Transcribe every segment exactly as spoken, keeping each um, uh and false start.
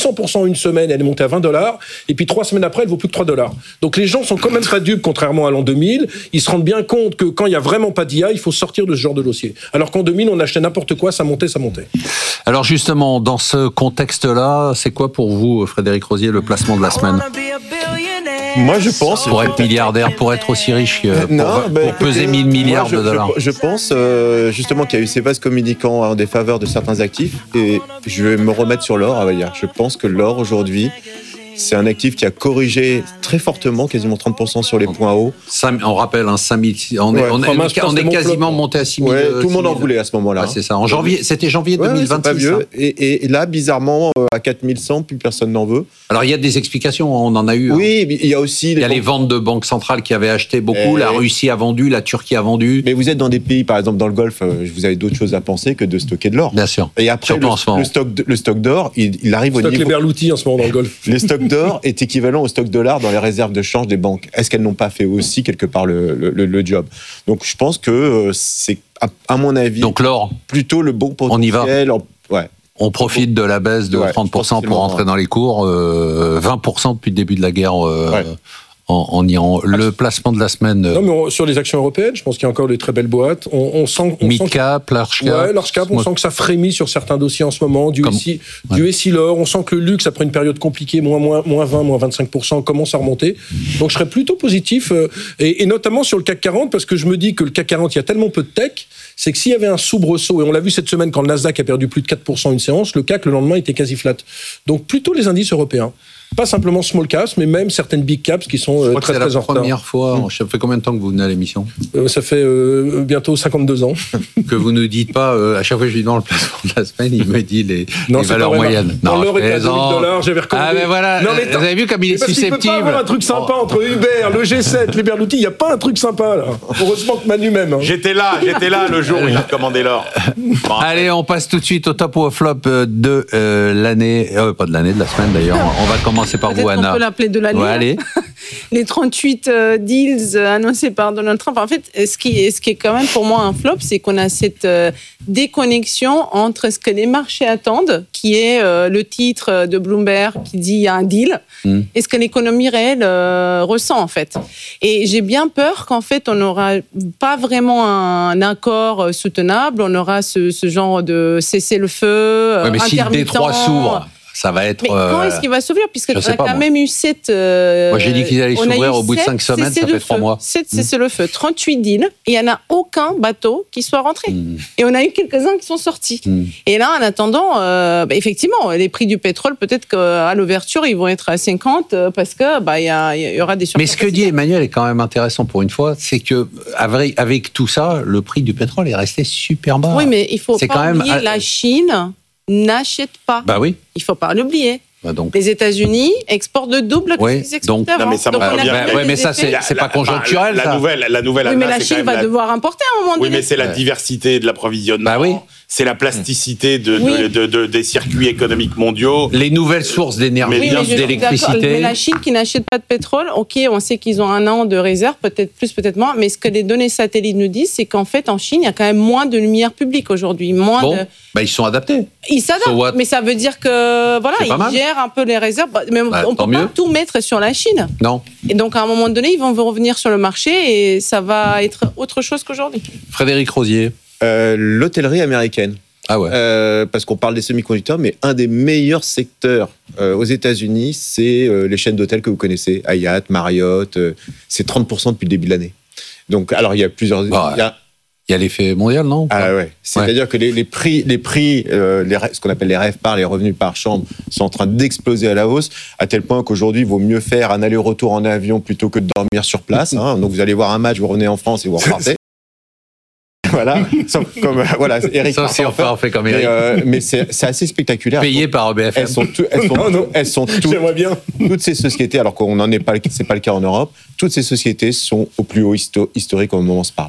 cents pour cent en une semaine, elle est montée à vingt dollars, et puis trois semaines après, elle vaut plus que trois dollars. Donc les gens sont quand même pas dupes, contrairement à l'an deux mille. Ils se rendent bien compte que quand il y a vraiment pas d'I A, il faut sortir de ce genre de dossier. Alors qu'en deux mille, on achetait n'importe quoi, ça montait, ça montait. Alors justement, dans ce contexte-là, c'est quoi pour vous, Frédéric Rosier, le placement de la semaine ? Moi, je pense... Pour être milliardaire, pour être aussi riche, que pour, non, bah, pour peser écoutez, mille milliards moi, je, de dollars. Je, je pense euh, justement qu'il y a eu ces vases communicants en défaveur de certains actifs, et je vais me remettre sur l'or, à vrai dire. Je pense que l'or, aujourd'hui, c'est un actif qui a corrigé très fortement, quasiment trente pour cent sur les points hauts. On rappelle, hein, cinq mille, on est, ouais. on est, enfin, on est quasiment monté à six mille. Ouais, tout le monde en voulait à ce moment-là. Ouais, c'est ça. En janvier, c'était janvier ouais, deux mille vingt-six. C'est pas vieux. Hein. Et, et là, bizarrement, à quatre mille cent, plus personne n'en veut. Alors, il y a des explications, on en a eu. Oui, hein. mais il y a aussi... Il y a les ventes de banques centrales qui avaient acheté beaucoup, et... la Russie a vendu, la Turquie a vendu. Mais vous êtes dans des pays, par exemple dans le Golfe, vous avez d'autres choses à penser que de stocker de l'or. Bien sûr. Et après, le, le, stock, le stock d'or, il, il arrive au stock niveau... les berloutis en ce moment dans le Golfe. Les stocks d'or est équivalent au stock de dollars dans les réserves de change des banques. Est-ce qu'elles n'ont pas fait aussi quelque part le, le, le job ? Donc je pense que c'est, à, à mon avis, donc l'or, plutôt le bon potentiel. On y va. En, ouais. On profite de la baisse de ouais, trente pour cent pour rentrer dans les cours, euh, vingt pour cent depuis le début de la guerre euh, ouais. en, en Iran. Le placement de la semaine... Non, mais on, sur les actions européennes, je pense qu'il y a encore des très belles boîtes. On, on sent... On Mid-cap, large-cap. Ouais, large-cap, on sent que ça frémit sur certains dossiers en ce moment. Du, Comme... S I, ouais. du S I L'or, on sent que le luxe, après une période compliquée, moins, moins, moins vingt, moins vingt-cinq pour cent, commence à remonter. Donc je serais plutôt positif, euh, et, et notamment sur le C A C quarante, parce que je me dis que le C A C quarante, il y a tellement peu de tech, c'est que s'il y avait un soubresaut, et on l'a vu cette semaine quand le Nasdaq a perdu plus de quatre pour cent une séance, le C A C le lendemain était quasi flat. Donc plutôt les indices européens. Pas simplement small caps, mais même certaines big caps qui sont euh, très très en retard. C'est la première fois. Mmh. Ça fait combien de temps que vous venez à l'émission ? euh, Ça fait euh, bientôt cinquante-deux ans. Que vous ne dites pas, euh, à chaque fois que je lui demande le placement de la semaine, il me dit les, non, les valeurs moyennes. Non, l'or est à deux mille dollars, j'avais recommandé. Ah, mais voilà, non, mais vous avez vu comme il est parce susceptible. Il ne peut pas avoir un truc sympa oh. entre Uber, le G sept, les berloutis, il n'y a pas un truc sympa là. Heureusement que Manu m'aime. Hein. J'étais là, j'étais là le jour où il a commandé l'or. Bon, allez, on passe tout de suite au top ou au flop de euh, l'année, euh, pas de l'année, de la semaine d'ailleurs. On va commencer par vous, Anna. L'appeler de l'année. Ouais, allez. Les trente-huit euh, deals euh, annoncés par Donald Trump. En fait, ce qui, est, ce qui est quand même pour moi un flop, c'est qu'on a cette euh, déconnexion entre ce que les marchés attendent, qui est euh, le titre de Bloomberg qui dit il y a un deal, mm. et ce que l'économie réelle euh, ressent en fait. Et j'ai bien peur qu'en fait on n'aura pas vraiment un accord soutenable, on aura ce, ce genre de cessez-le-feu ouais, mais intermittent. Si le Détroit s'ouvre, ça va être. Mais quand est-ce qu'il va s'ouvrir ? Puisqu'on a quand pas, même eu sept. Euh, moi, j'ai dit qu'ils allaient s'ouvrir au bout de cinq semaines, ça fait trois mois. sept cessez-le-feu, trente-huit deals, et il n'y en a aucun bateau qui soit rentré. Mm. Et on a eu quelques-uns qui sont sortis. Mm. Et là, en attendant, euh, bah, effectivement, les prix du pétrole, peut-être qu'à l'ouverture, ils vont être à cinquante parce qu'il bah, y, y aura des surcapacités. Mais ce que dit Emmanuel est quand même intéressant pour une fois, c'est que avec, avec tout ça, le prix du pétrole est resté super bas. Oui, mais il ne faut c'est pas quand oublier même... la Chine n'achète pas. Bah oui. Il ne faut pas l'oublier. Bah donc. Les États-Unis exportent de double oui, qu'ils exportent avant. Non, mais ça donc on on bien. Ouais, mais ça, c'est, c'est pas conjoncturel. La, la, la nouvelle, la nouvelle. Oui, mais la Chine va la... devoir importer à un moment donné. Oui, mais c'est la diversité de l'approvisionnement. Bah oui. C'est la plasticité de, oui. de, de, de, des circuits économiques mondiaux. Les nouvelles sources d'énergie, oui, mais d'électricité. Mais la Chine qui n'achète pas de pétrole, ok, on sait qu'ils ont un an de réserve, peut-être plus, peut-être moins, mais ce que les données satellites nous disent, c'est qu'en fait, en Chine, il y a quand même moins de lumière publique aujourd'hui. Moins bon, de... bah, ils sont adaptés. Ils s'adaptent, so mais ça veut dire que voilà, ils gèrent un peu les réserves. Mais bah, on ne peut mieux. pas tout mettre sur la Chine. Non. Et donc, à un moment donné, ils vont revenir sur le marché et ça va être autre chose qu'aujourd'hui. Frédéric Rosier. Euh, l'hôtellerie américaine. Ah ouais. Euh, parce qu'on parle des semi-conducteurs, mais un des meilleurs secteurs euh, aux États-Unis, c'est euh, les chaînes d'hôtels que vous connaissez, Hyatt, Marriott. Euh, c'est trente pour cent depuis le début de l'année. Donc, alors il y a plusieurs. Bah, il y a, il y a l'effet mondial, non ? Ah ouais. C'est-à-dire ouais. que les, les prix, les prix, euh, les, ce qu'on appelle les revpar, les revenus par chambre, sont en train d'exploser à la hausse, à tel point qu'aujourd'hui, il vaut mieux faire un aller-retour en avion plutôt que de dormir sur place. Hein. Donc, vous allez voir un match, vous revenez en France et vous repartez. Voilà, sauf comme voilà, Eric. Sauf si on fait, on fait comme Eric. Mais, euh, mais c'est, c'est assez spectaculaire. Payé par B F M. Elles sont, tout, elles sont, non, non. Elles sont tout, J'aimerais bien. Toutes ces sociétés, alors qu'on n'en est pas, c'est pas le cas en Europe. Toutes ces sociétés sont au plus haut histo- historique au moment où on se parle.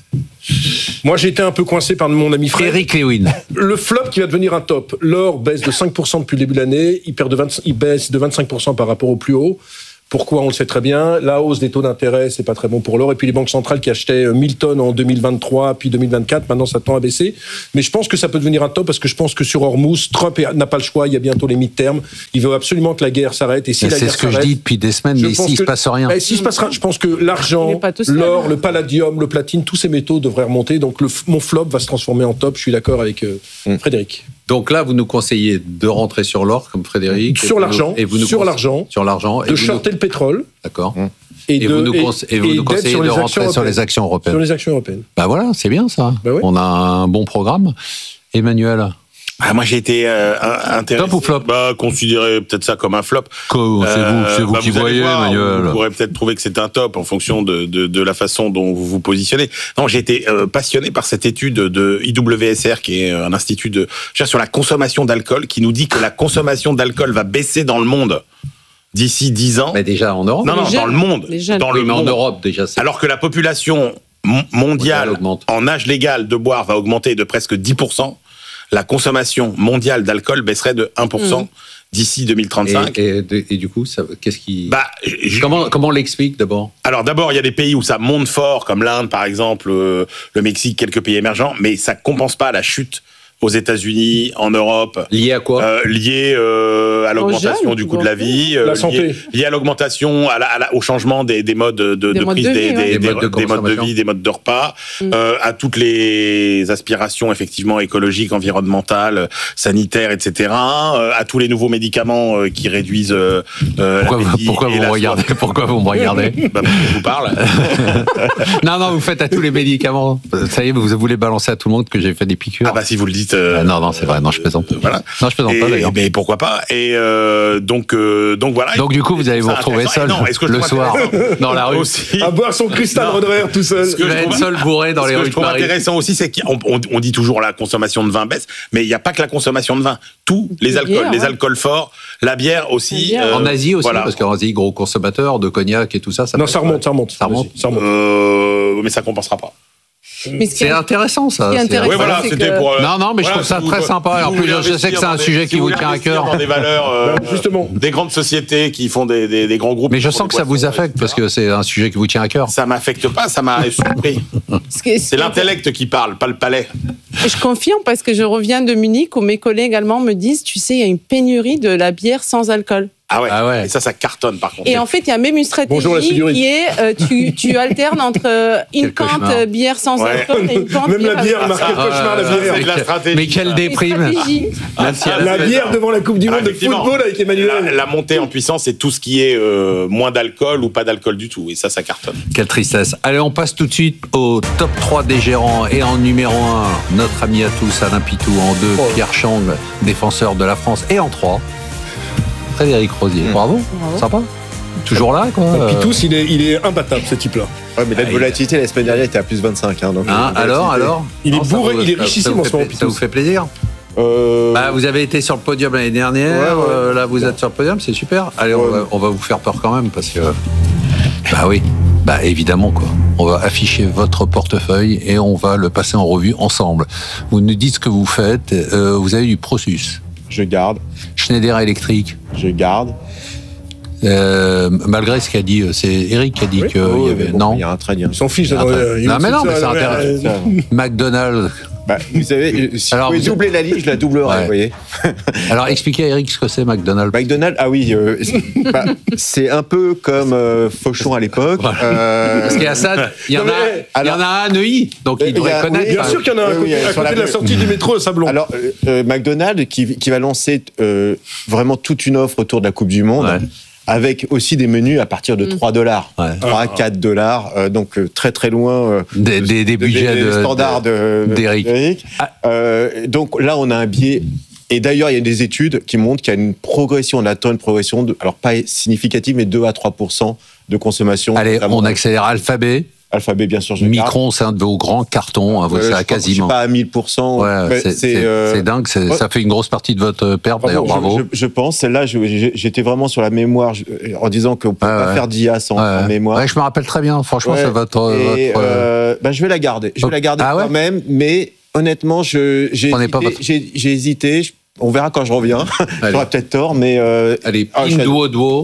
Moi, j'ai été un peu coincé par mon ami Fred. Eric Lewin. Le flop qui va devenir un top. L'or baisse de cinq pour cent depuis le début de l'année. Il, perd de vingt, il baisse de vingt-cinq pour cent par rapport au plus haut. Pourquoi? On le sait très bien. La hausse des taux d'intérêt, c'est pas très bon pour l'or. Et puis les banques centrales qui achetaient mille tonnes en deux mille vingt-trois, puis deux mille vingt-quatre, maintenant ça tend à baisser. Mais je pense que ça peut devenir un top parce que je pense que sur Hormuz, Trump n'a pas le choix. Il y a bientôt les mi-termes. Il veut absolument que la guerre s'arrête. Et si mais la c'est guerre ce que s'arrête, je dis depuis des semaines, mais ici, il ne se passe rien. Eh, s'il se passera, je pense que l'argent, seul, l'or, hein. le palladium, le platine, tous ces métaux devraient remonter. Donc le, mon flop va se transformer en top. Je suis d'accord avec euh, mm. Frédéric. Donc là, vous nous conseillez de rentrer sur l'or, comme Frédéric. Sur l'argent. Et vous nous sur conse- l'argent. Sur l'argent. De shorter nous... le pétrole. D'accord. Mm. Et, Et, et de, vous nous, et, conse- et vous et nous conseillez sur de les rentrer sur les actions européennes. Sur les actions européennes. Ben voilà, c'est bien ça. Ben oui. On a un bon programme. Emmanuel. Ah, moi, j'ai été euh, intéressé. Top ou flop? Bah, considérez peut-être ça comme un flop. Co- c'est vous, c'est vous bah, qui vous allez voyez, voir, Emmanuel. Vous pourrez peut-être trouver que c'est un top en fonction de, de, de la façon dont vous vous positionnez. Non, j'ai été euh, passionné par cette étude de I W S R, qui est un institut de, je veux dire, sur la consommation d'alcool, qui nous dit que la consommation d'alcool va baisser dans le monde d'ici dix ans. Mais déjà en Europe. Non, non, Les dans jeunes. le monde. Les jeunes. Dans Oui, le mais en monde. Europe déjà. C'est... Alors que la population mon- mondiale augmente. en âge légal de boire va augmenter de presque dix pour cent, la consommation mondiale d'alcool baisserait de un pour cent Mmh. d'ici deux mille trente-cinq. Et, et, et du coup, ça, qu'est-ce qui... Bah, je- Comment, comment on l'explique d'abord? Alors d'abord, il y a des pays où ça monte fort, comme l'Inde par exemple, euh, le Mexique, quelques pays émergents, mais ça compense pas la chute aux États-Unis, en Europe. Lié à quoi? Euh, lié euh, à l'augmentation jeunes, du coût de la vie, La euh, santé. lié, lié à l'augmentation, à la, à la, au changement des, des modes de, de Des modes prise, de des, vie, des, ouais. Des des, modes de des modes de consommation. vie, des modes de repas, Mm. euh, à toutes les aspirations effectivement écologiques, environnementales, sanitaires, et cetera. Euh, à tous les nouveaux médicaments euh, qui réduisent euh, euh, Pourquoi, vous, l'appétit pourquoi et vous la me regardez? soif. Pourquoi vous me regardez? Bah, je vous parle. Non, non, vous faites à tous les médicaments. Ça y est, vous voulez balancer à tout le monde que j'ai fait des piqûres. Ah bah si vous le dites. euh, Ah, non, non, c'est vrai. Non, je plaisante. euh, voilà. Non, je plaisante Et, pas d'ailleurs. mais pourquoi pas. Et euh, donc euh, donc voilà. Donc du coup, vous allez vous Ça, retrouver intéressant. seul Et non, est-ce que je le trouve soir intéressant dans la rue. aussi. À boire son cristal Non. Roderer tout seul. Ce que Il je va être trouve- seul bourré dans Ce les que rues je de trouve Paris. intéressant aussi, c'est qu'on on, on dit toujours la consommation de vin baisse, mais il n'y a pas que la consommation de vin. Tous les La alcools, bière, les ouais. alcools forts, la bière aussi. La bière. En Asie aussi, voilà. parce qu'en Asie, gros consommateur de cognac et tout ça. ça Non, passe ça pas. remonte, ça remonte. Ça remonte. Ça remonte. Euh, mais ça compensera pas. Mais ce qui C'est est- intéressant ça. Ce qui est C'est- intéressant, Oui, voilà, c'est c'était que- pour. euh, Non, non, mais je voilà, trouve ça si vous- très sympa. Et en si vous plus, voulez je sais que c'est un investir sujet dans qui des- vous si tient à investir cœur. dans des valeurs, euh, Bah, justement. des grandes sociétés qui font des, des, des grands groupes. Mais je qui font sens que des ça vous boissons, affecte et parce cetera. que c'est un sujet qui vous tient à cœur. Ça m'affecte pas, ça m'a surpris. ce qui est- ce C'est qui est- l'intellect qui parle, pas le palais. Et je confirme parce que je reviens de Munich où mes collègues allemands me disent, tu sais, il y a une pénurie de la bière sans alcool. Ah ouais. Ah ouais. Et ça, ça cartonne par contre. Et en fait, il y a même une stratégie Bonjour, la Sigurie. qui est, euh, tu, tu alternes entre euh, une Quel pinte cauchemar. euh, bière sans Ouais. alcool et une pinte Même la bière bière avec marque alcool. le cauchemar, la Ah, bière. c'est de la mais- stratégie. Mais quelle Une déprime. stratégie. Même si elle a La fait- bière devant la Coupe du Ah, Monde de effectivement. football avec La, Emmanuel. la montée en puissance, c'est tout ce qui est euh, moins d'alcool ou pas d'alcool du tout. Et ça, ça cartonne. Quelle tristesse. Allez, on passe tout de suite au top trois des gérants. Et en numéro un, notre ami à tous, Alain Pitou. En deux, Oh. Pierre Chang, défenseur de la France. Et en trois, Frédéric Rosier. Bravo. Bravo. Sympa. Toujours là, quoi. Euh, Pitous, il est, il est imbattable, ce type-là. Ouais, mais la Ah, volatilité la semaine dernière était à plus vingt-cinq. Hein, donc, Hein, euh, alors, volatilité. alors Il est Non, ça bourré, vous- il est ça- richissime ça vous en ce moment, fait- Ça vous Pitous. fait plaisir Euh, Bah, vous avez été sur le podium l'année dernière. Ouais, ouais. euh, là, vous êtes sur le podium, c'est super. Allez, on, Ouais. va, on va vous faire peur quand même parce que. Bah oui, bah évidemment quoi. On va afficher votre portefeuille et on va le passer en revue ensemble. Vous nous dites ce que vous faites. Euh, vous avez du Prosus, je garde, Schneider Electric. je garde. Euh, malgré ce qu'a dit, euh, c'est Eric qui a dit Oui. qu'il Oh, y mais avait bon, non. Il y a un très bien. Il s'en fiche. Ah, euh, très- il non, est mais non, tout mais seul, c'est ouais, intéressant. euh, McDonald's. Bah, vous savez, si Alors, vous pouvez vous- doubler la ligne, je la doublerai, Ouais. vous voyez. Alors expliquez à Eric ce que c'est McDonald's. McDonald's, ah oui, euh, c'est- bah, c'est un peu comme euh, Fauchon à l'époque. Voilà. Euh, Parce qu'il y a ça, il y en Non, a, mais- il y en a un à Neuilly, donc il Il y devrait a- connaître. oui, Bien sûr qu'il y en a un Oui, à oui, côté, à sur côté la- de la sortie du métro à Sablon. alors, euh, euh, McDonald's qui, qui va lancer euh, vraiment toute une offre autour de la Coupe du Monde. Ouais. Avec aussi des menus à partir de trois dollars. Ouais. trois à quatre dollars. euh, donc euh, très très loin euh, Des, des, des budgets des, de, standards de- de- d'Eric. d'Eric. Ah. Euh, donc là, on a un biais. Et d'ailleurs, il y a des études qui montrent qu'il y a une progression, on attend une progression, de, alors pas significative, mais deux à trois pour cent de consommation. Allez, notamment on accélère. Alphabet. Alphabet, bien sûr, je le garde. Micron, c'est un de vos grands cartons, hein, Euh, c'est je à crois que Je quasiment. suis pas à mille pour cent. Ouais, mais c'est, c'est- euh, c'est dingue, c'est- ouais. ça fait une grosse partie de votre perte, d'ailleurs, Bravo, bravo. Je, je, je pense, celle-là, je- je- j'étais vraiment sur la mémoire je- en disant qu'on ne peut Ouais, pas ouais. faire d'I A sans, Ouais, sans ouais. mémoire. Ouais, je me rappelle très bien, franchement, Ouais. c'est votre. Et, votre euh, bah, je vais la garder. Je vais la garder Ah ouais quand même, mais honnêtement, je, j'ai, Prenez pas hésité, votre- j'ai, j'ai hésité. Je- on verra quand je reviens. Allez. J'aurai peut-être tort, mais euh, Allez, ah, je- Pinduoduo.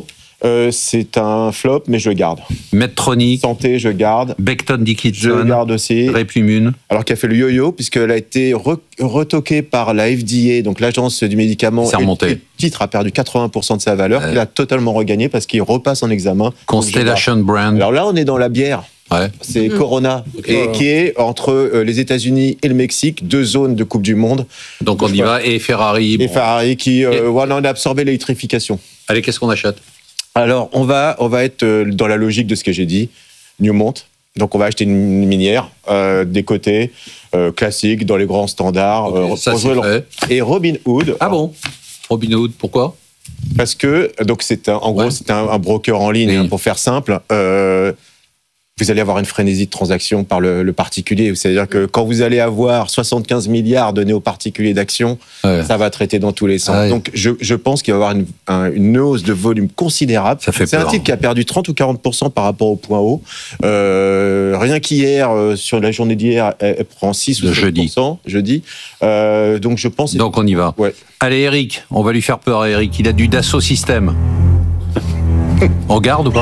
Euh, c'est un flop, mais je le garde. Medtronic. Santé, je garde. Becton Dickinson. Je le garde aussi. Replimune. Alors qu'elle a fait le yo-yo, puisqu'elle a été re- retoquée par la F D A, donc l'agence du médicament. C'est remonté. Et le titre a perdu quatre-vingts pour cent de sa valeur, euh... qu'il a totalement regagné parce qu'il repasse en examen. Constellation Brand. Alors là, on est dans la bière. Ouais. C'est mmh. Corona, et qui est entre euh, les États-Unis et le Mexique, deux zones de Coupe du Monde. Donc on y va, et Ferrari. Et bon. Ferrari qui, euh, voilà, on a absorbé l'électrification. Allez, qu'est-ce qu'on achète ? Alors, on va, on va être euh, dans la logique de ce que j'ai dit. Newmont. Donc, on va acheter une minière, euh, des côtés, euh, classique, dans les grands standards. Okay, euh, ça, c'est fait. Et Robinhood. Ah bon ? Robinhood, pourquoi ? Parce que, donc, c'est un, en gros, ouais. c'est un, un broker en ligne, oui. hein, pour faire simple. Euh, vous allez avoir une frénésie de transactions par le, le particulier. C'est-à-dire que quand vous allez avoir soixante-quinze milliards donnés aux particuliers d'actions, ouais. ça va traiter dans tous les sens. Ah ouais. Donc, je, je pense qu'il va y avoir une, un, une hausse de volume considérable. Ça fait C'est peur. un titre qui a perdu trente ou quarante pour cent par rapport au point haut. Euh, rien qu'hier, euh, sur la journée d'hier, elle, elle prend six ou sept pour cent. Jeudi. jeudi. Euh, donc, je pense... Donc, on y va. Ouais. Allez, Eric, on va lui faire peur à Eric. Il a du Dassault Systèmes. On garde ou pas ?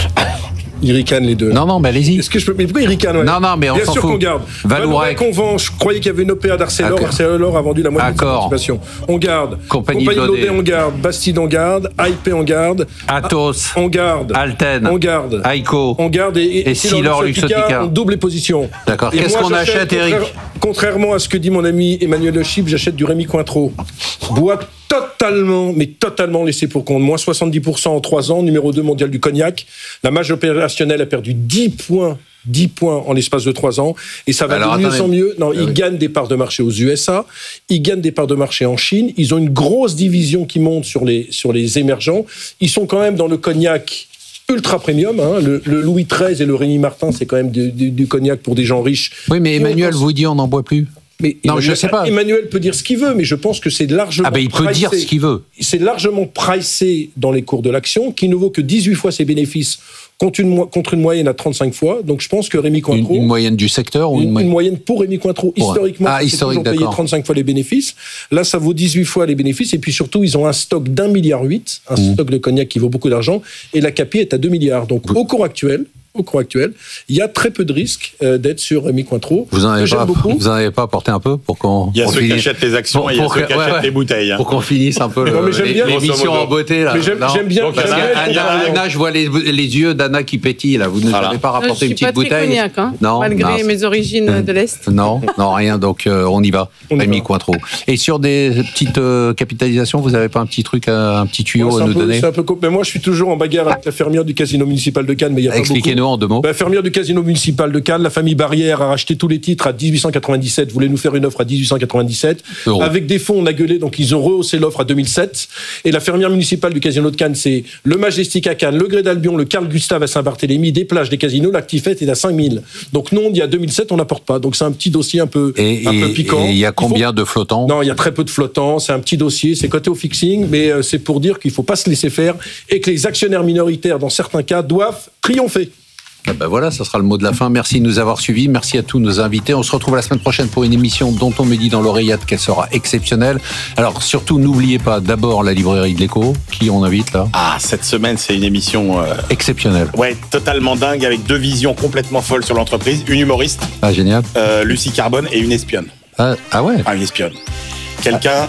Ils ricanent les deux. Non, non, mais allez-y. Est-ce que je peux... Mais pourquoi ils ricanent ouais. Non, non, mais on Bien s'en sûr fout. qu'on garde. Vallourec. qu'on vend. Je croyais qu'il y avait une O P A d'Arcelor. Accord. Arcelor a vendu la moitié Accord. de sa participation. On garde. Compagnie, Compagnie Laudet. Laudet, on garde. Bastide, on garde. I P, on garde. Atos. On garde. Alten. On garde. Aiko. On garde. Et, et, et Silor Luxottica. On double les positions. D'accord. Qu'est-ce qu'on achète, Eric ? Contrairement à ce que dit mon ami Emmanuel Le Chip, j'achète du Rémi Cointreau. Boîte totalement, mais totalement laissé pour compte. Moins soixante-dix pour cent en trois ans, numéro deux mondial du cognac. La marge opérationnelle a perdu dix points. dix points en l'espace de trois ans. Et ça va Alors, de mieux attendez. en mieux. Non, ah, ils oui. gagnent des parts de marché aux U S A. Ils gagnent des parts de marché en Chine. Ils ont une grosse division qui monte sur les, sur les émergents. Ils sont quand même dans le cognac ultra premium. Hein. Le, le Louis treize et le Rémi Martin, c'est quand même du, du, du cognac pour des gens riches. Oui, mais Emmanuel vous dit on n'en boit plus. Mais non, Emmanuel, je sais pas. Emmanuel peut dire ce qu'il veut, mais je pense que c'est largement Ah ben, il pricé. peut dire ce qu'il veut. C'est largement pricé dans les cours de l'action, qui ne vaut que dix-huit fois ses bénéfices contre une, contre une moyenne à trente-cinq fois. Donc je pense que Rémi Cointreau... Une, une moyenne du secteur ou une, une, moyenne... une moyenne pour Rémi Cointreau. Pour Historiquement, ah, c'est historique, toujours payé trente-cinq fois les bénéfices. Là, ça vaut dix-huit fois les bénéfices. Et puis surtout, ils ont un stock d'un milliard huit, un mmh. stock de cognac qui vaut beaucoup d'argent. Et la capi est à deux milliards. Donc mmh. au cours actuel... Au cours actuel, il y a très peu de risques euh, d'être sur Rémi Cointreau. Vous en avez pas, vous en avez pas apporté un peu pour qu'on. Il y a on ceux finisse... qui achètent les actions pour, et il y a ceux qui ouais, achètent ouais. les bouteilles. Hein. Pour qu'on finisse un peu le, le, l'émission en beauté là. Mais j'aime, j'aime bien. Donc, j'aime bien Anna, Anna, je vois les, les yeux d'Anna qui pétillent là. Vous ne voilà. avez pas rapporté une petite pas bouteille. Cognac, hein, non, malgré non, mes origines de l'Est. Non, non, rien. Donc euh, on y va. On Rémi Cointreau. Et sur des petites euh, capitalisations, vous n'avez pas un petit truc, un petit tuyau ouais, à nous peu, donner? C'est un peu. Mais moi, je suis toujours en bagarre avec la fermière du casino municipal de Cannes. Mais il y a pas beaucoup. Expliquez-nous en deux mots. La fermière du casino municipal de Cannes, la famille Barrière a racheté tous les titres à dix-huit cent quatre-vingt-dix-sept, voulait nous faire une offre à dix-huit cent quatre-vingt-dix-sept. Oh. Avec des fonds, on a gueulé, donc ils ont rehaussé l'offre à deux mille sept. Et la fermière municipale du casino de Cannes, c'est le Majestic à Cannes, le Gré d'Albion, le Carl Gustave à Saint-Barthélemy, des plages, des casinos, l'Actifette est à cinq mille. Donc non, il y a deux mille sept, on n'apporte pas. Donc c'est un petit dossier un peu, et, un et, peu piquant. Et il y a combien faut... de flottants? Non, il y a très peu de flottants, c'est un petit dossier, c'est coté au fixing, mais c'est pour dire qu'il ne faut pas se laisser faire et que les actionnaires minoritaires, dans certains cas, doivent triompher. Ah ben voilà, ça sera le mot de la fin. Merci de nous avoir suivis. Merci à tous nos invités. On se retrouve la semaine prochaine pour une émission dont on me dit dans l'oreillette qu'elle sera exceptionnelle. Alors surtout, n'oubliez pas d'abord la librairie de l'Écho. Qui on invite là? Ah, cette semaine, c'est une émission... Euh... exceptionnelle. Ouais, totalement dingue, avec deux visions complètement folles sur l'entreprise. Une humoriste. Ah, génial. Euh, Lucie Carbone et une espionne. Ah, ah ouais Ah, une espionne. Quelqu'un...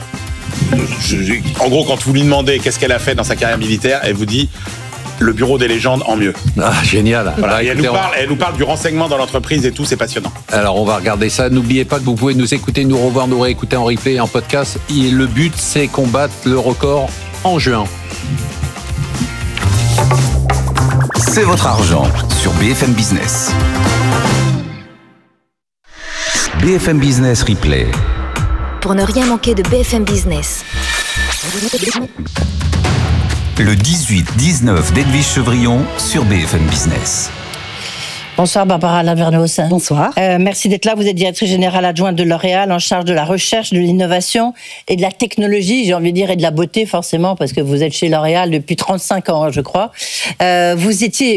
Je, je, en gros, quand vous lui demandez qu'est-ce qu'elle a fait dans sa carrière militaire, elle vous dit... Le bureau des légendes en mieux. Ah, génial. Voilà, bah, et écoutez, elle, nous parle, on... elle nous parle du renseignement dans l'entreprise et tout, c'est passionnant. Alors, on va regarder ça. N'oubliez pas que vous pouvez nous écouter, nous revoir, nous réécouter en replay et en podcast. Et le but, c'est qu'on batte le record en juin. C'est votre argent sur B F M Business. B F M Business Replay. Pour ne rien manquer de B F M Business. Le dix-huit dix-neuf d'Edwige Chevrillon sur B F M Business. Bonsoir Barbara Lavernos. Bonsoir. Euh, merci d'être là. Vous êtes directrice générale adjointe de L'Oréal en charge de la recherche, de l'innovation et de la technologie, j'ai envie de dire, et de la beauté forcément, parce que vous êtes chez L'Oréal depuis trente-cinq ans, je crois. Euh, vous étiez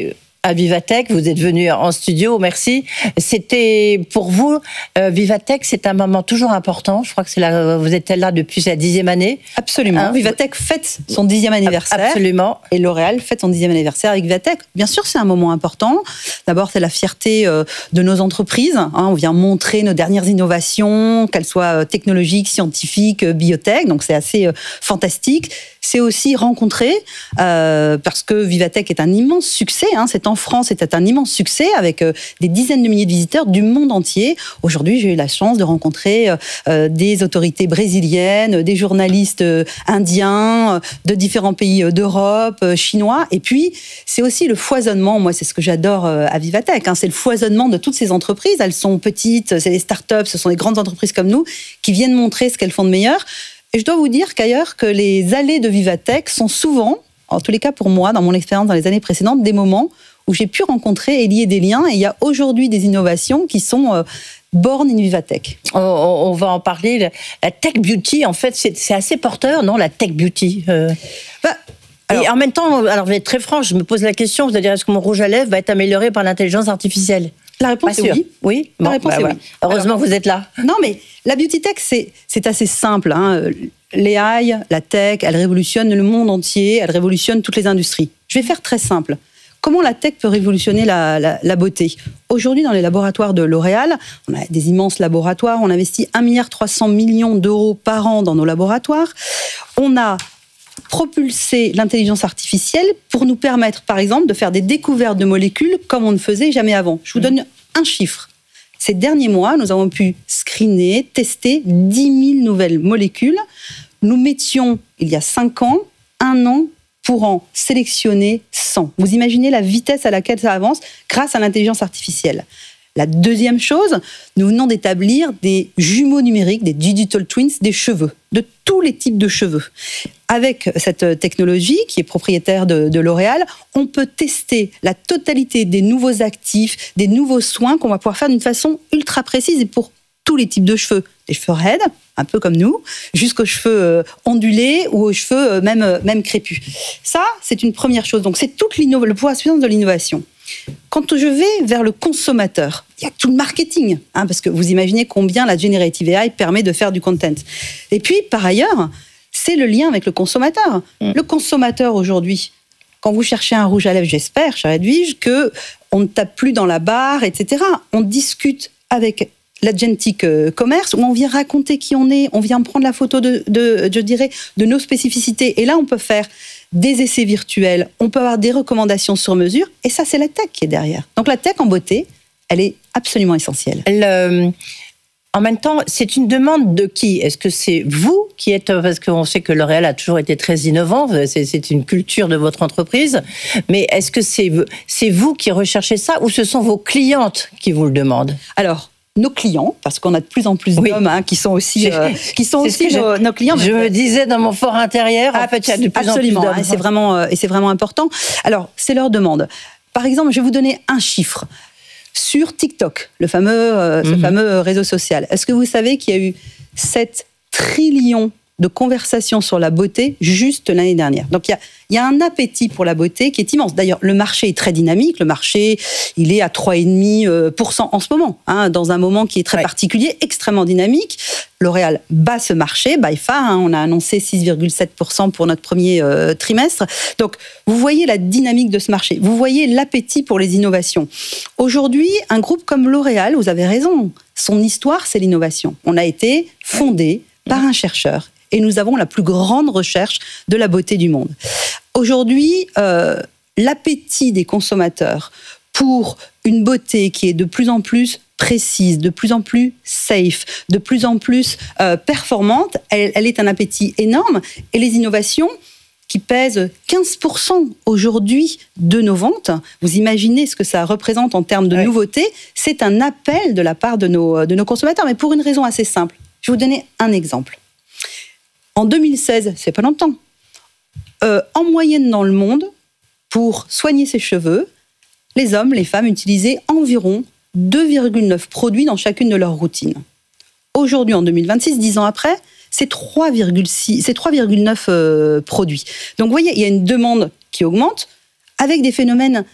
à Vivatech. Vous êtes venu en studio, merci. C'était pour vous, euh, Vivatech, c'est un moment toujours important. Je crois que c'est là, vous êtes là depuis sa dixième année. Absolument. Hein, Vivatech fête son dixième anniversaire. Absolument. Et L'Oréal fête son dixième anniversaire avec Vivatech. Bien sûr, c'est un moment important. D'abord, c'est la fierté euh, de nos entreprises. Hein, on vient montrer nos dernières innovations, qu'elles soient technologiques, scientifiques, biotech. Donc, c'est assez euh, fantastique. C'est aussi rencontrer, euh, parce que Vivatech est un immense succès. Hein, c'est en France, c'était un immense succès avec euh, des dizaines de milliers de visiteurs du monde entier. Aujourd'hui, j'ai eu la chance de rencontrer euh, des autorités brésiliennes, des journalistes euh, indiens, euh, de différents pays euh, d'Europe, euh, chinois. Et puis, c'est aussi le foisonnement. Moi, c'est ce que j'adore euh, à Vivatech. Hein, c'est le foisonnement de toutes ces entreprises. Elles sont petites, c'est des startups, ce sont des grandes entreprises comme nous qui viennent montrer ce qu'elles font de meilleur. Et je dois vous dire qu'ailleurs, que les allées de Vivatech sont souvent, en tous les cas pour moi, dans mon expérience dans les années précédentes, des moments où j'ai pu rencontrer et lier des liens. Et il y a aujourd'hui des innovations qui sont euh, born in Vivatech. On, on va en parler. La tech beauty, en fait, c'est, c'est assez porteur, non, la tech beauty euh... bah, alors, et en même temps, alors je vais être très franche, je me pose la question, c'est-à-dire est-ce que mon rouge à lèvres va être amélioré par l'intelligence artificielle ? La réponse est oui. Oui, la bon, réponse bah, est voilà. oui. Heureusement Alors, que vous êtes là. Non, mais la beauty tech, c'est, c'est assez simple. Hein. L'A I, la tech, elle révolutionne le monde entier, elle révolutionne toutes les industries. Je vais faire très simple. Comment la tech peut révolutionner la, la, la beauté ? Aujourd'hui, dans les laboratoires de L'Oréal, on a des immenses laboratoires, on investit un virgule trois milliard d'euros par an dans nos laboratoires. On a propulsé l'intelligence artificielle pour nous permettre, par exemple, de faire des découvertes de molécules comme on ne faisait jamais avant. Je vous donne un chiffre. Ces derniers mois, nous avons pu screener, tester dix mille nouvelles molécules. Nous mettions, il y a cinq ans, un an pour en sélectionner cent. Vous imaginez la vitesse à laquelle ça avance grâce à l'intelligence artificielle. La deuxième chose, nous venons d'établir des jumeaux numériques, des digital twins, des cheveux, de tous les types de cheveux. Avec cette technologie qui est propriétaire de, de L'Oréal, on peut tester la totalité des nouveaux actifs, des nouveaux soins qu'on va pouvoir faire d'une façon ultra précise et pour tous les types de cheveux. Des cheveux raides, un peu comme nous, jusqu'aux cheveux ondulés ou aux cheveux même, même crépus. Ça, c'est une première chose. Donc, c'est toute l'inno- le pouvoir puissance de l'innovation. Quand je vais vers le consommateur, il y a tout le marketing, hein, parce que vous imaginez combien la Generative A I permet de faire du content. Et puis, par ailleurs, c'est le lien avec le consommateur. Mmh. Le consommateur, aujourd'hui, quand vous cherchez un rouge à lèvres, j'espère, chère Edwige, qu'on ne tape plus dans la barre, et cetera. On discute avec l'agentic commerce, où on vient raconter qui on est, on vient prendre la photo de, de, je dirais, de nos spécificités. Et là, on peut faire des essais virtuels, on peut avoir des recommandations sur mesure, et ça, c'est la tech qui est derrière. Donc la tech en beauté, elle est absolument essentielle. Le, en même temps, c'est une demande de qui ? Est-ce que c'est vous qui êtes, parce qu'on sait que L'Oréal a toujours été très innovant, c'est, c'est une culture de votre entreprise, mais est-ce que c'est, c'est vous qui recherchez ça, ou ce sont vos clientes qui vous le demandent ? Alors, nos clients, parce qu'on a de plus en plus oui. d'hommes hein, qui sont aussi, euh, qui sont aussi nos, nos clients. Je me disais dans mon fort intérieur, en fait, il y a de plus absolument, en plus d'hommes. Et c'est vraiment, euh, et c'est vraiment important. Alors, c'est leur demande. Par exemple, je vais vous donner un chiffre. Sur TikTok, le fameux, euh, mm-hmm. ce fameux réseau social, est-ce que vous savez qu'il y a eu sept trillions de conversations sur la beauté juste l'année dernière. Donc il y a, il y a un appétit pour la beauté qui est immense. D'ailleurs, le marché est très dynamique. Le marché, il est à trois virgule cinq pour cent en ce moment, hein, dans un moment qui est très ouais. particulier, extrêmement dynamique. L'Oréal bat ce marché, by far. Hein, on a annoncé six virgule sept pour cent pour notre premier euh, trimestre. Donc, vous voyez la dynamique de ce marché. Vous voyez l'appétit pour les innovations. Aujourd'hui, un groupe comme L'Oréal, vous avez raison, son histoire, c'est l'innovation. On a été fondé par un chercheur. Et nous avons la plus grande recherche de la beauté du monde. Aujourd'hui, euh, l'appétit des consommateurs pour une beauté qui est de plus en plus précise, de plus en plus safe, de plus en plus euh, performante, elle, elle est un appétit énorme. Et les innovations qui pèsent quinze pour cent aujourd'hui de nos ventes, vous imaginez ce que ça représente en termes de oui. nouveautés, c'est un appel de la part de nos, de nos consommateurs, mais pour une raison assez simple. Je vais vous donner un exemple. En deux mille seize, c'est pas longtemps, euh, en moyenne dans le monde, pour soigner ses cheveux, les hommes, les femmes utilisaient environ deux virgule neuf produits dans chacune de leurs routines. Aujourd'hui, en deux mille vingt-six, dix ans après, c'est trois virgule six, c'est trois virgule neuf euh, produits. Donc, vous voyez, il y a une demande qui augmente avec des phénomènes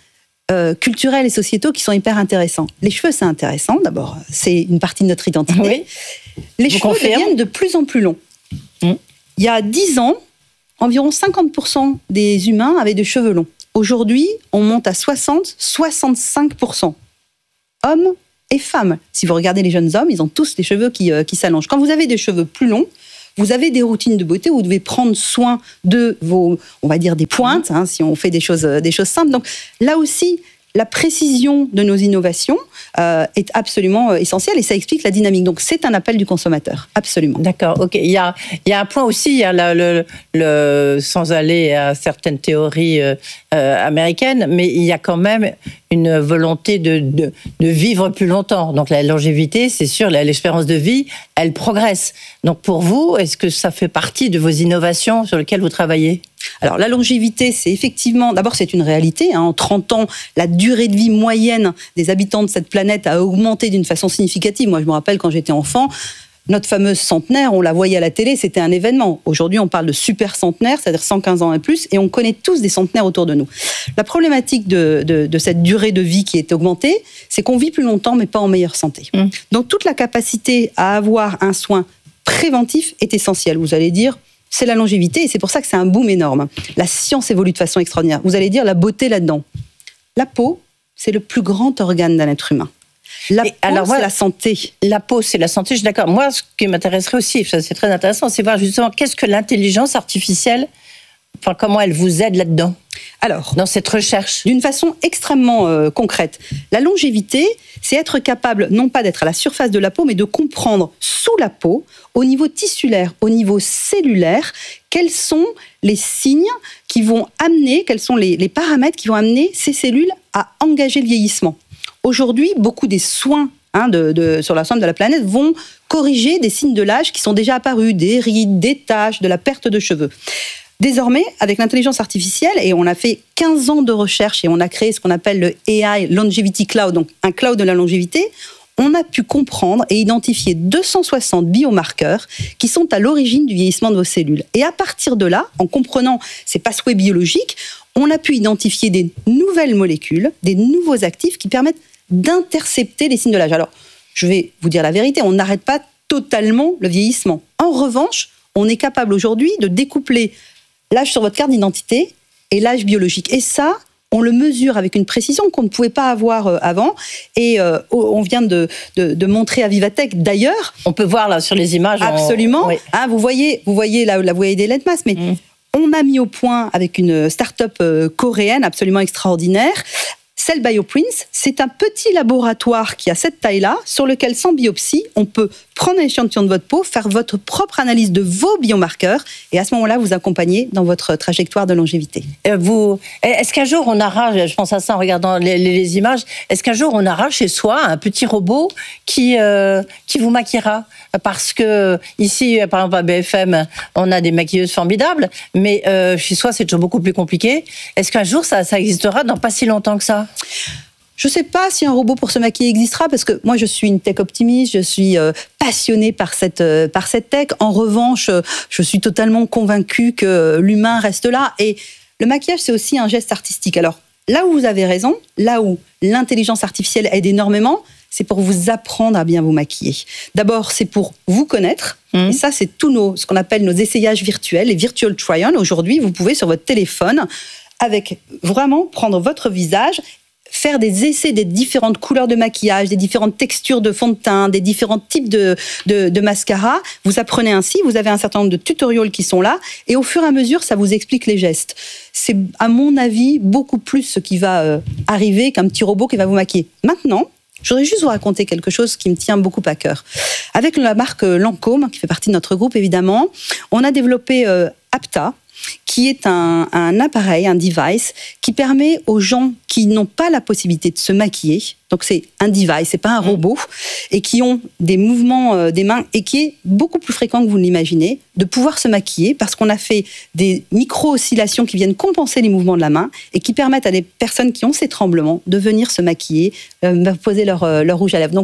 euh, culturels et sociétaux qui sont hyper intéressants. Les cheveux, c'est intéressant. D'abord, c'est une partie de notre identité. Oui. Les Vous cheveux confirme. deviennent de plus en plus longs. Mmh. Il y a dix ans, environ cinquante pour cent des humains avaient des cheveux longs. Aujourd'hui, on monte à soixante, soixante-cinq pour cent. Hommes et femmes. Si vous regardez les jeunes hommes, ils ont tous des cheveux qui, euh, qui s'allongent. Quand vous avez des cheveux plus longs, vous avez des routines de beauté où vous devez prendre soin de vos, on va dire, des pointes, hein, si on fait des choses, des choses simples. Donc là aussi, la précision de nos innovations euh, est absolument essentielle et ça explique la dynamique. Donc c'est un appel du consommateur, absolument. D'accord, ok. Il y a, il y a un point aussi, il y a le, le, le, sans aller à certaines théories euh, euh, américaines, mais il y a quand même une volonté de, de, de vivre plus longtemps. Donc la longévité, c'est sûr, l'espérance de vie, elle progresse. Donc pour vous, est-ce que ça fait partie de vos innovations sur lesquelles vous travaillez ? Alors la longévité, c'est effectivement, d'abord c'est une réalité, hein, en trente ans, la durée de vie moyenne des habitants de cette planète a augmenté d'une façon significative. Moi je me rappelle quand j'étais enfant, notre fameuse centenaire, on la voyait à la télé, c'était un événement. Aujourd'hui on parle de super centenaire, c'est-à-dire cent quinze ans et plus, et on connaît tous des centenaires autour de nous. La problématique de, de, de cette durée de vie qui est augmentée, c'est qu'on vit plus longtemps mais pas en meilleure santé. Mmh. Donc toute la capacité à avoir un soin préventif est essentielle. Vous allez dire, c'est la longévité et c'est pour ça que c'est un boom énorme. La science évolue de façon extraordinaire. Vous allez dire la beauté là-dedans. La peau, c'est le plus grand organe d'un être humain. La et peau, alors, c'est voilà, la santé. La peau, c'est la santé, je suis d'accord. Moi, ce qui m'intéresserait aussi, ça, c'est très intéressant, c'est voir justement qu'est-ce que l'intelligence artificielle, enfin, comment elle vous aide là-dedans ? Alors, dans cette recherche, d'une façon extrêmement euh, concrète, la longévité, c'est être capable, non pas d'être à la surface de la peau, mais de comprendre sous la peau, au niveau tissulaire, au niveau cellulaire, quels sont les signes qui vont amener, quels sont les, les paramètres qui vont amener ces cellules à engager le vieillissement. Aujourd'hui, beaucoup des soins hein, de, de, sur l'ensemble de la planète vont corriger des signes de l'âge qui sont déjà apparus, des rides, des taches, de la perte de cheveux. Désormais, avec l'intelligence artificielle, et on a fait quinze ans de recherche et on a créé ce qu'on appelle le A I Longevity Cloud, donc un cloud de la longévité, on a pu comprendre et identifier deux cent soixante biomarqueurs qui sont à l'origine du vieillissement de vos cellules. Et à partir de là, en comprenant ces pathways biologiques, on a pu identifier des nouvelles molécules, des nouveaux actifs qui permettent d'intercepter les signes de l'âge. Alors, je vais vous dire la vérité, on n'arrête pas totalement le vieillissement. En revanche, on est capable aujourd'hui de découpler l'âge sur votre carte d'identité et l'âge biologique. Et ça, on le mesure avec une précision qu'on ne pouvait pas avoir avant. Et euh, on vient de, de, de montrer à Vivatech, d'ailleurs. On peut voir là sur les images. Absolument. On... Oui. Hein, vous voyez, vous voyez la, la voie des L E D mass, mais mmh. on a mis au point avec une start-up euh, coréenne absolument extraordinaire. Cell Bioprints, c'est un petit laboratoire qui a cette taille-là, sur lequel, sans biopsie, on peut prendre un échantillon de votre peau, faire votre propre analyse de vos biomarqueurs, et à ce moment-là, vous accompagner dans votre trajectoire de longévité. Euh, vous, est-ce qu'un jour, on arrache, je pense à ça en regardant les, les, les images, est-ce qu'un jour, on arrache chez soi un petit robot qui, euh, qui vous maquillera ? Parce que ici, par exemple, à B F M, on a des maquilleuses formidables, mais euh, chez soi, c'est toujours beaucoup plus compliqué. Est-ce qu'un jour, ça, ça existera dans pas si longtemps que ça ? Je ne sais pas si un robot pour se maquiller existera, parce que moi, je suis une tech optimiste, je suis euh, passionnée par cette, euh, par cette tech. En revanche, euh, je suis totalement convaincue que l'humain reste là. Et le maquillage, c'est aussi un geste artistique. Alors, là où vous avez raison, là où l'intelligence artificielle aide énormément, c'est pour vous apprendre à bien vous maquiller. D'abord, c'est pour vous connaître. Mmh. Et ça, c'est tout nos, ce qu'on appelle nos essayages virtuels, les virtual try-on. Aujourd'hui, vous pouvez, sur votre téléphone, avec vraiment prendre votre visage, faire des essais des différentes couleurs de maquillage, des différentes textures de fond de teint, des différents types de, de, de mascara. Vous apprenez ainsi, vous avez un certain nombre de tutoriels qui sont là, et au fur et à mesure, ça vous explique les gestes. C'est, à mon avis, beaucoup plus ce qui va euh, arriver qu'un petit robot qui va vous maquiller. Maintenant, je voudrais juste vous raconter quelque chose qui me tient beaucoup à cœur. Avec la marque Lancôme, qui fait partie de notre groupe, évidemment, on a développé euh, Apta, qui est un, un appareil, un device, qui permet aux gens qui n'ont pas la possibilité de se maquiller, donc c'est un device, c'est pas un robot, et qui ont des mouvements euh, des mains, et qui est beaucoup plus fréquent que vous ne l'imaginez, de pouvoir se maquiller, parce qu'on a fait des micro-oscillations qui viennent compenser les mouvements de la main, et qui permettent à des personnes qui ont ces tremblements de venir se maquiller, euh, poser leur, euh, leur rouge à lèvres. Donc,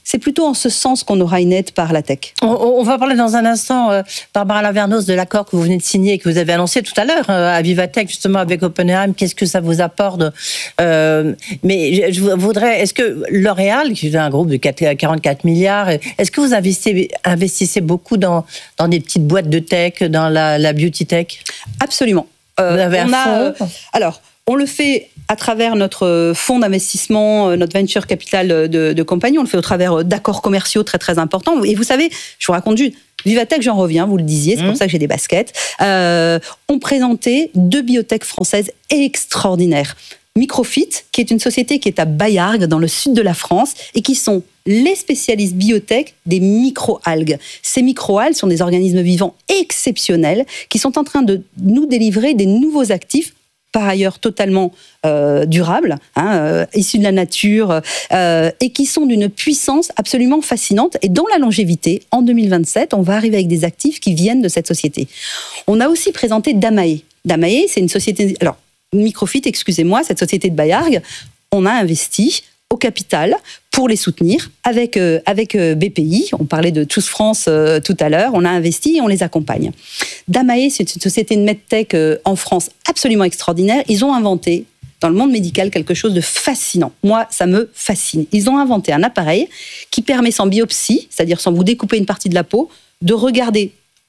c'est plutôt en ce sens qu'on aura une aide par la tech. On, on va parler dans un instant, euh, Barbara Lavernos, de l'accord que vous venez de signer et que vous avez annoncé tout à l'heure euh, à Vivatech, justement, avec OpenAI. Qu'est-ce que ça vous apporte euh, Mais je, je voudrais, est-ce que L'Oréal, qui est un groupe de quarante-quatre milliards, est-ce que vous investissez, investissez beaucoup dans, dans des petites boîtes de tech, dans la, la beauty tech? Absolument. Euh, vous avez un on a, fonds euh, Alors, on le fait à travers notre fonds d'investissement, notre venture capital de, de compagnie. On le fait au travers d'accords commerciaux très très importants. Et vous savez, je vous raconte juste, Vivatech, j'en reviens, vous le disiez, c'est mmh. pour ça que j'ai des baskets, euh, ont présenté deux biotech françaises extraordinaires. Microfit, qui est une société qui est à Bayargues, dans le sud de la France, et qui sont les spécialistes biotech des micro-algues. Ces micro-algues sont des organismes vivants exceptionnels qui sont en train de nous délivrer des nouveaux actifs, par ailleurs totalement euh, durables, hein, euh, issus de la nature, euh, et qui sont d'une puissance absolument fascinante. Et dans la longévité, en deux mille vingt-sept, on va arriver avec des actifs qui viennent de cette société. On a aussi présenté Damae. Damae, c'est une société... Alors, Microfit, excusez-moi, cette société de Bayargues, on a investi au capital pour les soutenir avec, euh, avec euh, B P I. On parlait de Tous France euh, tout à l'heure. On a investi et on les accompagne. Damae, c'est une société de medtech euh, en France absolument extraordinaire. Ils ont inventé, dans le monde médical, quelque chose de fascinant. Moi, ça me fascine. Ils ont inventé un appareil qui permet, sans biopsie, c'est-à-dire sans vous découper une partie de la peau, de regarder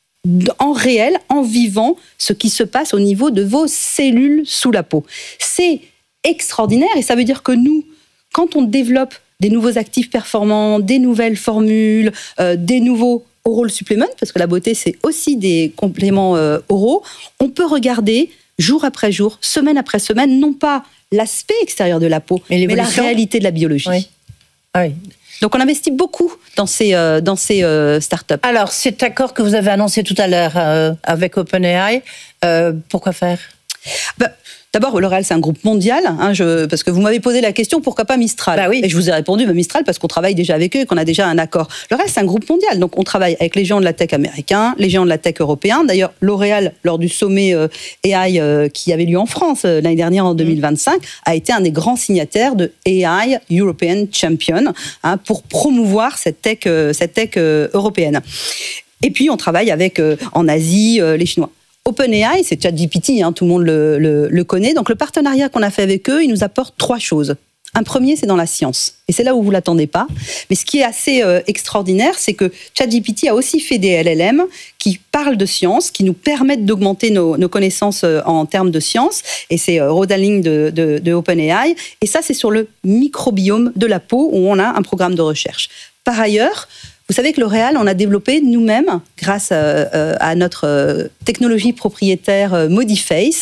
en réel, en vivant, ce qui se passe au niveau de vos cellules sous la peau. C'est extraordinaire et ça veut dire que nous, quand on développe des nouveaux actifs performants, des nouvelles formules, euh, des nouveaux oral supplements, parce que la beauté, c'est aussi des compléments euh, oraux, on peut regarder jour après jour, semaine après semaine, non pas l'aspect extérieur de la peau, mais, mais la réalité de la biologie. Oui. Ah oui. Donc on investit beaucoup dans ces, euh, dans ces euh, startups. Alors, cet accord que vous avez annoncé tout à l'heure euh, avec OpenAI, euh, pourquoi faire ? bah, D'abord, L'Oréal, c'est un groupe mondial, hein, je, parce que vous m'avez posé la question, pourquoi pas Mistral ? Bah oui. Et je vous ai répondu, bah, Mistral, parce qu'on travaille déjà avec eux et qu'on a déjà un accord. L'Oréal, c'est un groupe mondial, donc on travaille avec les géants de la tech américains, les géants de la tech européens. D'ailleurs, L'Oréal, lors du sommet euh, A I euh, qui avait lieu en France euh, l'année dernière, en deux mille vingt-cinq, a été un des grands signataires de A I European Champion, hein, pour promouvoir cette tech, euh, cette tech euh, européenne. Et puis, on travaille avec, euh, en Asie, euh, les Chinois. OpenAI, c'est ChatGPT, hein, tout le monde le, le, le connaît. Donc, le partenariat qu'on a fait avec eux, il nous apporte trois choses. Un premier, c'est dans la science. Et c'est là où vous ne l'attendez pas. Mais ce qui est assez euh, extraordinaire, c'est que ChatGPT a aussi fait des L L M qui parlent de science, qui nous permettent d'augmenter nos, nos connaissances euh, en termes de science. Et c'est euh, Rodaling de, de, de OpenAI. Et ça, c'est sur le microbiome de la peau, où on a un programme de recherche. Par ailleurs, vous savez que L'Oréal, on a développé nous-mêmes, grâce à, à notre technologie propriétaire Modiface,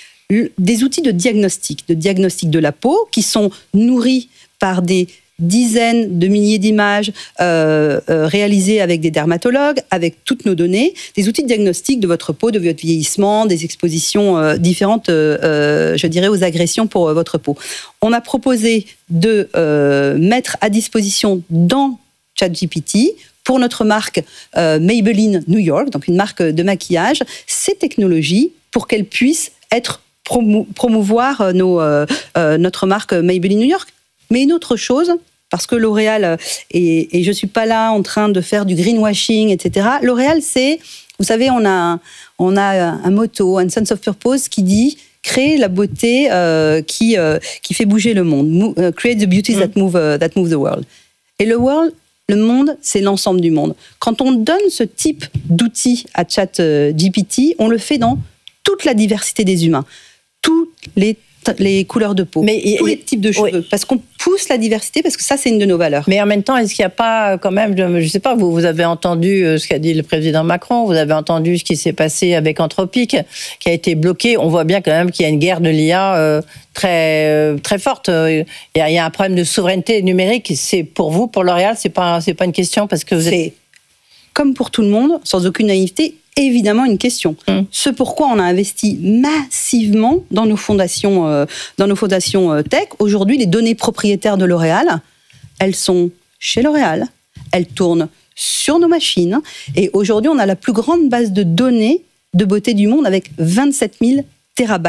des outils de diagnostic, de diagnostic de la peau, qui sont nourris par des dizaines de milliers d'images euh, euh, réalisées avec des dermatologues, avec toutes nos données, des outils de diagnostic de votre peau, de votre vieillissement, des expositions euh, différentes, euh, je dirais, aux agressions pour euh, votre peau. On a proposé de euh, mettre à disposition dans ChatGPT, pour notre marque euh, Maybelline New York, donc une marque de maquillage, ces technologies pour qu'elles puissent être promou- promouvoir nos, euh, euh, notre marque Maybelline New York. Mais une autre chose, parce que L'Oréal, et, et je ne suis pas là en train de faire du greenwashing, et cetera. L'Oréal, c'est, vous savez, on a, on a un motto, un sense of purpose qui dit créer la beauté euh, qui, euh, qui fait bouger le monde. Mo- uh, create the beauties mm. that move, uh, that move the world. Et le world, le monde, c'est l'ensemble du monde. Quand on donne ce type d'outils à ChatGPT, on le fait dans toute la diversité des humains, toutes les, les couleurs de peau, mais, tous et, les types de cheveux, oui. Parce qu'on pousse la diversité, parce que ça, c'est une de nos valeurs. Mais en même temps, est-ce qu'il n'y a pas quand même, je ne sais pas, vous, vous avez entendu ce qu'a dit le président Macron, vous avez entendu ce qui s'est passé avec Anthropic, qui a été bloqué. On voit bien quand même qu'il y a une guerre de l'I A euh, très, très forte. Il y, a, il y a un problème de souveraineté numérique. C'est pour vous, pour L'Oréal, c'est pas, c'est pas une question parce que vous êtes... C'est, comme pour tout le monde, sans aucune naïveté, évidemment une question. Mmh. Ce pourquoi on a investi massivement dans nos fondations, euh, dans nos fondations euh, tech. Aujourd'hui, les données propriétaires de L'Oréal, elles sont chez L'Oréal, elles tournent sur nos machines. Et aujourd'hui, on a la plus grande base de données de beauté du monde avec vingt-sept mille terabytes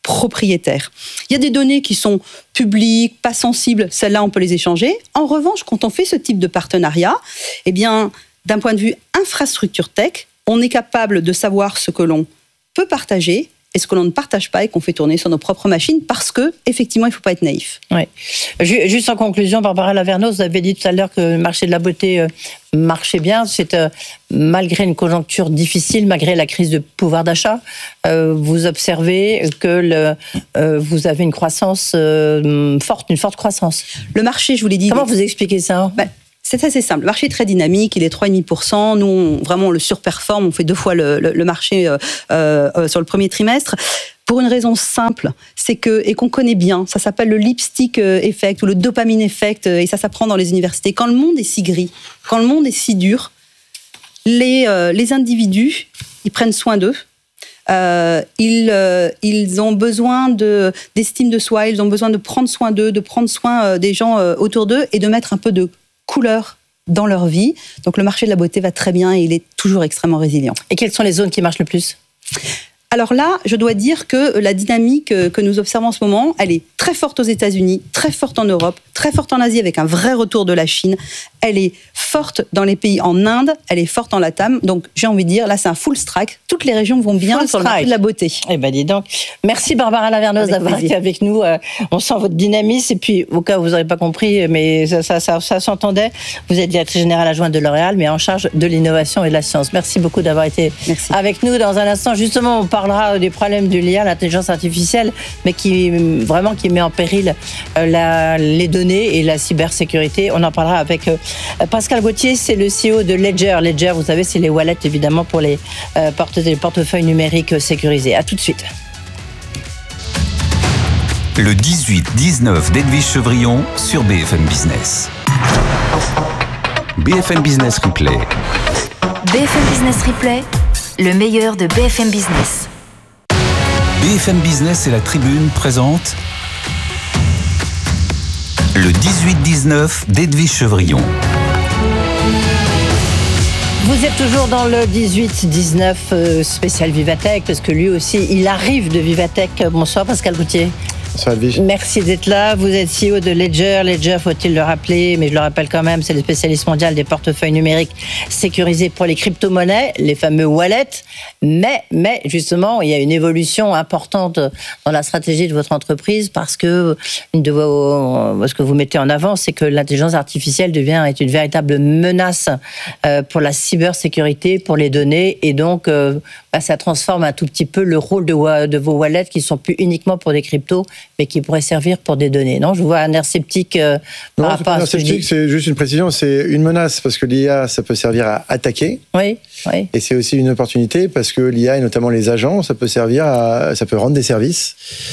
propriétaire. Il y a des données qui sont publiques, pas sensibles, celles-là on peut les échanger. En revanche, quand on fait ce type de partenariat, eh bien, d'un point de vue infrastructure tech, on est capable de savoir ce que l'on peut partager et ce que l'on ne partage pas et qu'on fait tourner sur nos propres machines parce que, effectivement, il ne faut pas être naïf. Oui. Juste en conclusion, Barbara Lavernos, vous avez dit tout à l'heure que le marché de la beauté marchait bien. C'est euh, malgré une conjoncture difficile, malgré la crise de pouvoir d'achat, euh, vous observez que le, euh, vous avez une croissance euh, forte, une forte croissance. Le marché, je vous l'ai dit... Comment vous expliquez ça ? ben, C'est assez simple. Le marché est très dynamique, il est trois virgule cinq pour cent. Nous, on, vraiment, on le surperforme. On fait deux fois le, le, le marché euh, euh, sur le premier trimestre. Pour une raison simple, c'est que, et qu'on connaît bien, ça s'appelle le lipstick effect ou le dopamine effect, et ça s'apprend dans les universités. Quand le monde est si gris, quand le monde est si dur, les, euh, les individus, ils prennent soin d'eux. Euh, ils, euh, ils ont besoin de, d'estime de soi, ils ont besoin de prendre soin d'eux, de prendre soin euh, des gens euh, autour d'eux et de mettre un peu de couleur dans leur vie. Donc le marché de la beauté va très bien et il est toujours extrêmement résilient. Et quelles sont les zones qui marchent le plus ? Alors là, je dois dire que la dynamique que nous observons en ce moment, elle est très forte aux États-Unis, très forte en Europe, très forte en Asie avec un vrai retour de la Chine. Elle est forte dans les pays en Inde, elle est forte en Latam. Donc j'ai envie de dire, là c'est un full strike. Toutes les régions vont bien full sur strike. Le marché de la beauté. Eh ben dis donc. Merci Barbara Lavernos d'avoir plaisir. été avec nous. Euh, on sent votre dynamisme et puis au cas où vous n'aurez pas compris, mais ça, ça, ça, ça s'entendait. Vous êtes directrice générale adjointe de L'Oréal, mais en charge de l'innovation et de la science. Merci beaucoup d'avoir été Merci. avec nous. Dans un instant, justement, on parlera des problèmes de l'I A, l'intelligence artificielle, mais qui vraiment qui met en péril euh, la, les données et la cybersécurité. On en parlera avec euh, Pascal Gauthier, c'est le C E O de Ledger. Ledger, vous savez, c'est les wallets évidemment pour les, euh, porte- les portefeuilles numériques sécurisés. À tout de suite. Le dix-huit dix-neuf d'Edwige Chevrillon sur B F M Business. B F M Business Replay. B F M Business Replay, le meilleur de B F M Business. B F M Business et la Tribune présentent le dix-huit dix-neuf d'Edwige Chevrillon. Vous êtes toujours dans le dix-huit dix-neuf spécial Vivatech, parce que lui aussi, il arrive de Vivatech. Bonsoir Pascal Gauthier. Merci d'être là. Vous êtes C E O de Ledger. Ledger, faut-il le rappeler, mais je le rappelle quand même, c'est le spécialiste mondial des portefeuilles numériques sécurisés pour les crypto-monnaies, les fameux wallets. Mais, mais justement, il y a une évolution importante dans la stratégie de votre entreprise parce que une de vos, ce que vous mettez en avant, c'est que l'intelligence artificielle devient est une véritable menace pour la cybersécurité, pour les données, et donc bah, ça transforme un tout petit peu le rôle de, de vos wallets qui sont plus uniquement pour des cryptos, mais qui pourrait servir pour des données. Non, je vois un air sceptique euh, non, par rapport à ce que je dis. C'est juste une précision, c'est une menace parce que l'I A, ça peut servir à attaquer. Oui, oui. Et c'est aussi une opportunité parce que l'I A, et notamment les agents, ça peut servir à, ça peut rendre des services.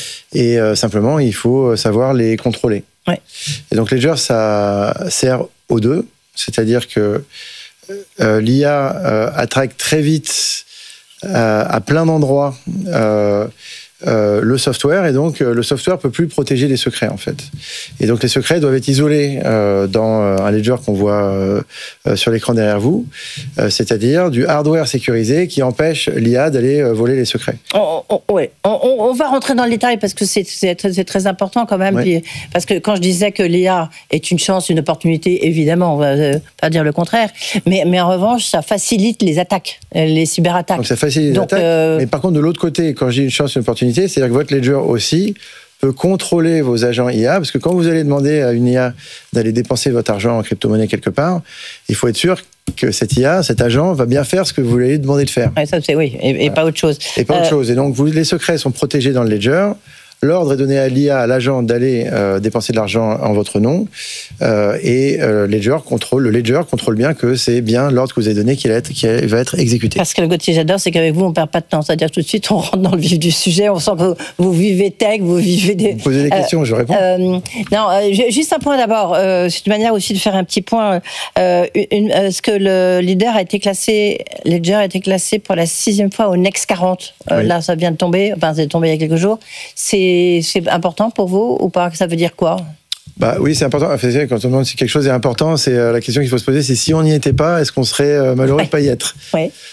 Et euh, simplement, il faut savoir les contrôler. Oui. Et donc Ledger, ça sert aux deux. C'est-à-dire que euh, l'I A euh, attraque très vite euh, à plein d'endroits euh, Euh, le software, et donc euh, le software peut plus protéger les secrets en fait. Et donc les secrets doivent être isolés euh, dans euh, un ledger qu'on voit euh, euh, sur l'écran derrière vous, euh, c'est-à-dire du hardware sécurisé qui empêche l'I A d'aller euh, voler les secrets. On, on, ouais. on, on va rentrer dans le détail parce que c'est, c'est, très, c'est très important quand même. Ouais. Puis, parce que quand je disais que l'I A est une chance, une opportunité, évidemment, on va euh, pas dire le contraire, mais, mais en revanche, ça facilite les attaques, les cyberattaques. Donc ça facilite les donc, attaques, euh... mais par contre de l'autre côté, quand je dis une chance, une opportunité, c'est-à-dire que votre ledger aussi peut contrôler vos agents I A, parce que quand vous allez demander à une I A d'aller dépenser votre argent en crypto-monnaie quelque part, il faut être sûr que cette I A, cet agent, va bien faire ce que vous lui demander de faire. Ouais, ça, c'est oui, et, et voilà. Pas autre chose. Et pas euh... autre chose. Et donc, vous, les secrets sont protégés dans le ledger. L'ordre est donné à l'I A, à l'agent, d'aller euh, dépenser de l'argent en votre nom, euh, et euh, Ledger contrôle, le Ledger contrôle bien que c'est bien l'ordre que vous avez donné qui va être, qui va être exécuté. Pascal Gauthier, j'adore, c'est qu'avec vous, on perd pas de temps. C'est-à-dire tout de suite, on rentre dans le vif du sujet, on sent que vous, vous vivez tech, vous vivez des... Vous posez des questions, euh, je réponds. Euh, non, euh, juste un point d'abord. Euh, c'est une manière aussi de faire un petit point. Euh, une, est-ce que le leader a été classé, Ledger a été classé pour la sixième fois au Next quarante. Euh, oui. Là, ça vient de tomber, enfin, c'est tombé il y a quelques jours. C'est C'est important pour vous ou pas? Ça veut dire quoi? Bah oui, c'est important. Quand on demande si quelque chose est important, c'est la question qu'il faut se poser, c'est si on n'y était pas, est-ce qu'on serait malheureux ouais. de ne pas y être? Ouais.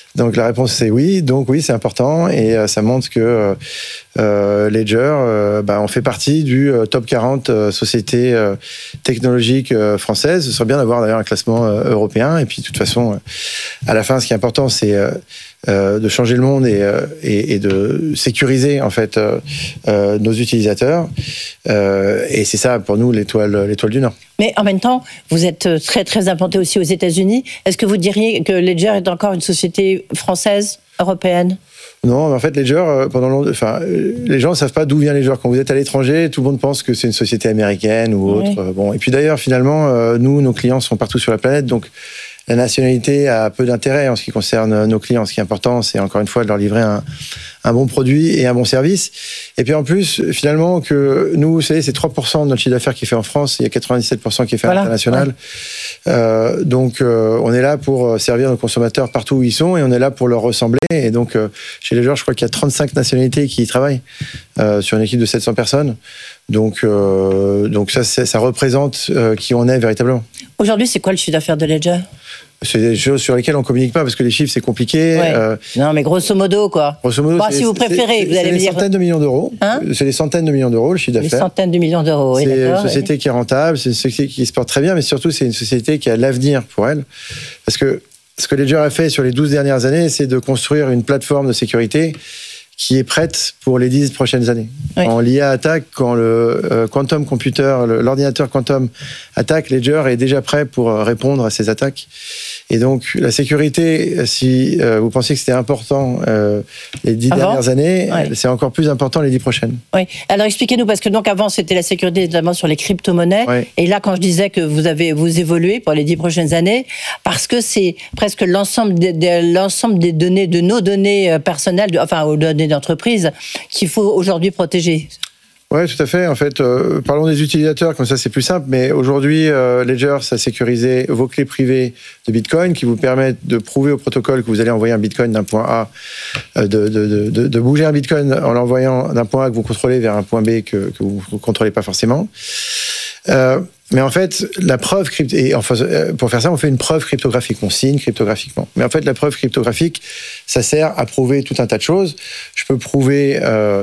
Donc la réponse c'est oui, donc oui c'est important et euh, ça montre que euh, Ledger, euh, bah, on fait partie du euh, top quarante euh, sociétés euh, technologiques euh, françaises. Ce serait bien d'avoir d'ailleurs un classement euh, européen et puis de toute façon, euh, à la fin ce qui est important c'est euh, euh, de changer le monde et, euh, et, et de sécuriser en fait euh, euh, nos utilisateurs euh, et c'est ça pour nous l'étoile, l'étoile du Nord. Mais en même temps, vous êtes très très implanté aussi aux États-Unis. Est-ce que vous diriez que Ledger est encore une société française, européenne ? Non, mais en fait, Ledger, pendant longtemps, enfin, les gens ne savent pas d'où vient Ledger. Quand vous êtes à l'étranger, tout le monde pense que c'est une société américaine ou autre. Oui. Bon, et puis d'ailleurs, finalement, nous, nos clients sont partout sur la planète, donc la nationalité a peu d'intérêt en ce qui concerne nos clients. Ce qui est important, c'est encore une fois de leur livrer un, un bon produit et un bon service. Et puis en plus, finalement, que nous, vous savez, c'est trois pour cent de notre chiffre d'affaires qui est fait en France, il y a quatre-vingt-dix-sept pour cent qui est fait voilà. à l'international. Ouais. Euh, donc, euh, on est là pour servir nos consommateurs partout où ils sont et on est là pour leur ressembler. Et donc, euh, chez Ledger, je crois qu'il y a trente-cinq nationalités qui y travaillent euh, sur une équipe de sept cents personnes. Donc, euh, donc ça, ça représente euh, qui on est véritablement. Aujourd'hui, c'est quoi le chiffre d'affaires de Ledger ? C'est des choses sur lesquelles on communique pas parce que les chiffres c'est compliqué. Ouais. Euh, non, mais grosso modo quoi. Grosso modo, bon, c'est, si vous préférez, c'est, vous allez c'est me dire. C'est des centaines de millions d'euros. Hein c'est des centaines de millions d'euros le chiffre d'affaires. Des centaines de millions d'euros. Oui, c'est d'accord, une société oui. qui est rentable, c'est une société qui se porte très bien, mais surtout c'est une société qui a l'avenir pour elle. Parce que ce que Ledger a fait sur les douze dernières années, c'est de construire une plateforme de sécurité qui est prête pour les dix prochaines années. Oui. Quand l'I A attaque, quand le euh, quantum computer, le, l'ordinateur quantum attaque, Ledger est déjà prêt pour répondre à ces attaques. Et donc, la sécurité, si euh, vous pensiez que c'était important euh, les dix avant, dernières années, oui. c'est encore plus important les dix prochaines. Oui. Alors, expliquez-nous, parce que donc avant, c'était la sécurité notamment sur les crypto-monnaies. Oui. Et là, quand je disais que vous avez vous évoluez pour les dix prochaines années, parce que c'est presque l'ensemble des, de, l'ensemble des données, de nos données personnelles, de, enfin, aux données d'entreprise, qu'il faut aujourd'hui protéger. Oui, tout à fait. En fait, euh, parlons des utilisateurs, comme ça c'est plus simple. Mais aujourd'hui, euh, Ledger, ça a sécurisé vos clés privées de Bitcoin qui vous permettent de prouver au protocole que vous allez envoyer un Bitcoin d'un point A, euh, de, de, de, de bouger un Bitcoin en l'envoyant d'un point A que vous contrôlez vers un point B que, que vous ne contrôlez pas forcément. Euh, mais en fait, la preuve crypto, et enfin, pour faire ça, on fait une preuve cryptographique, on signe cryptographiquement. Mais en fait, la preuve cryptographique, ça sert à prouver tout un tas de choses. Je peux prouver euh,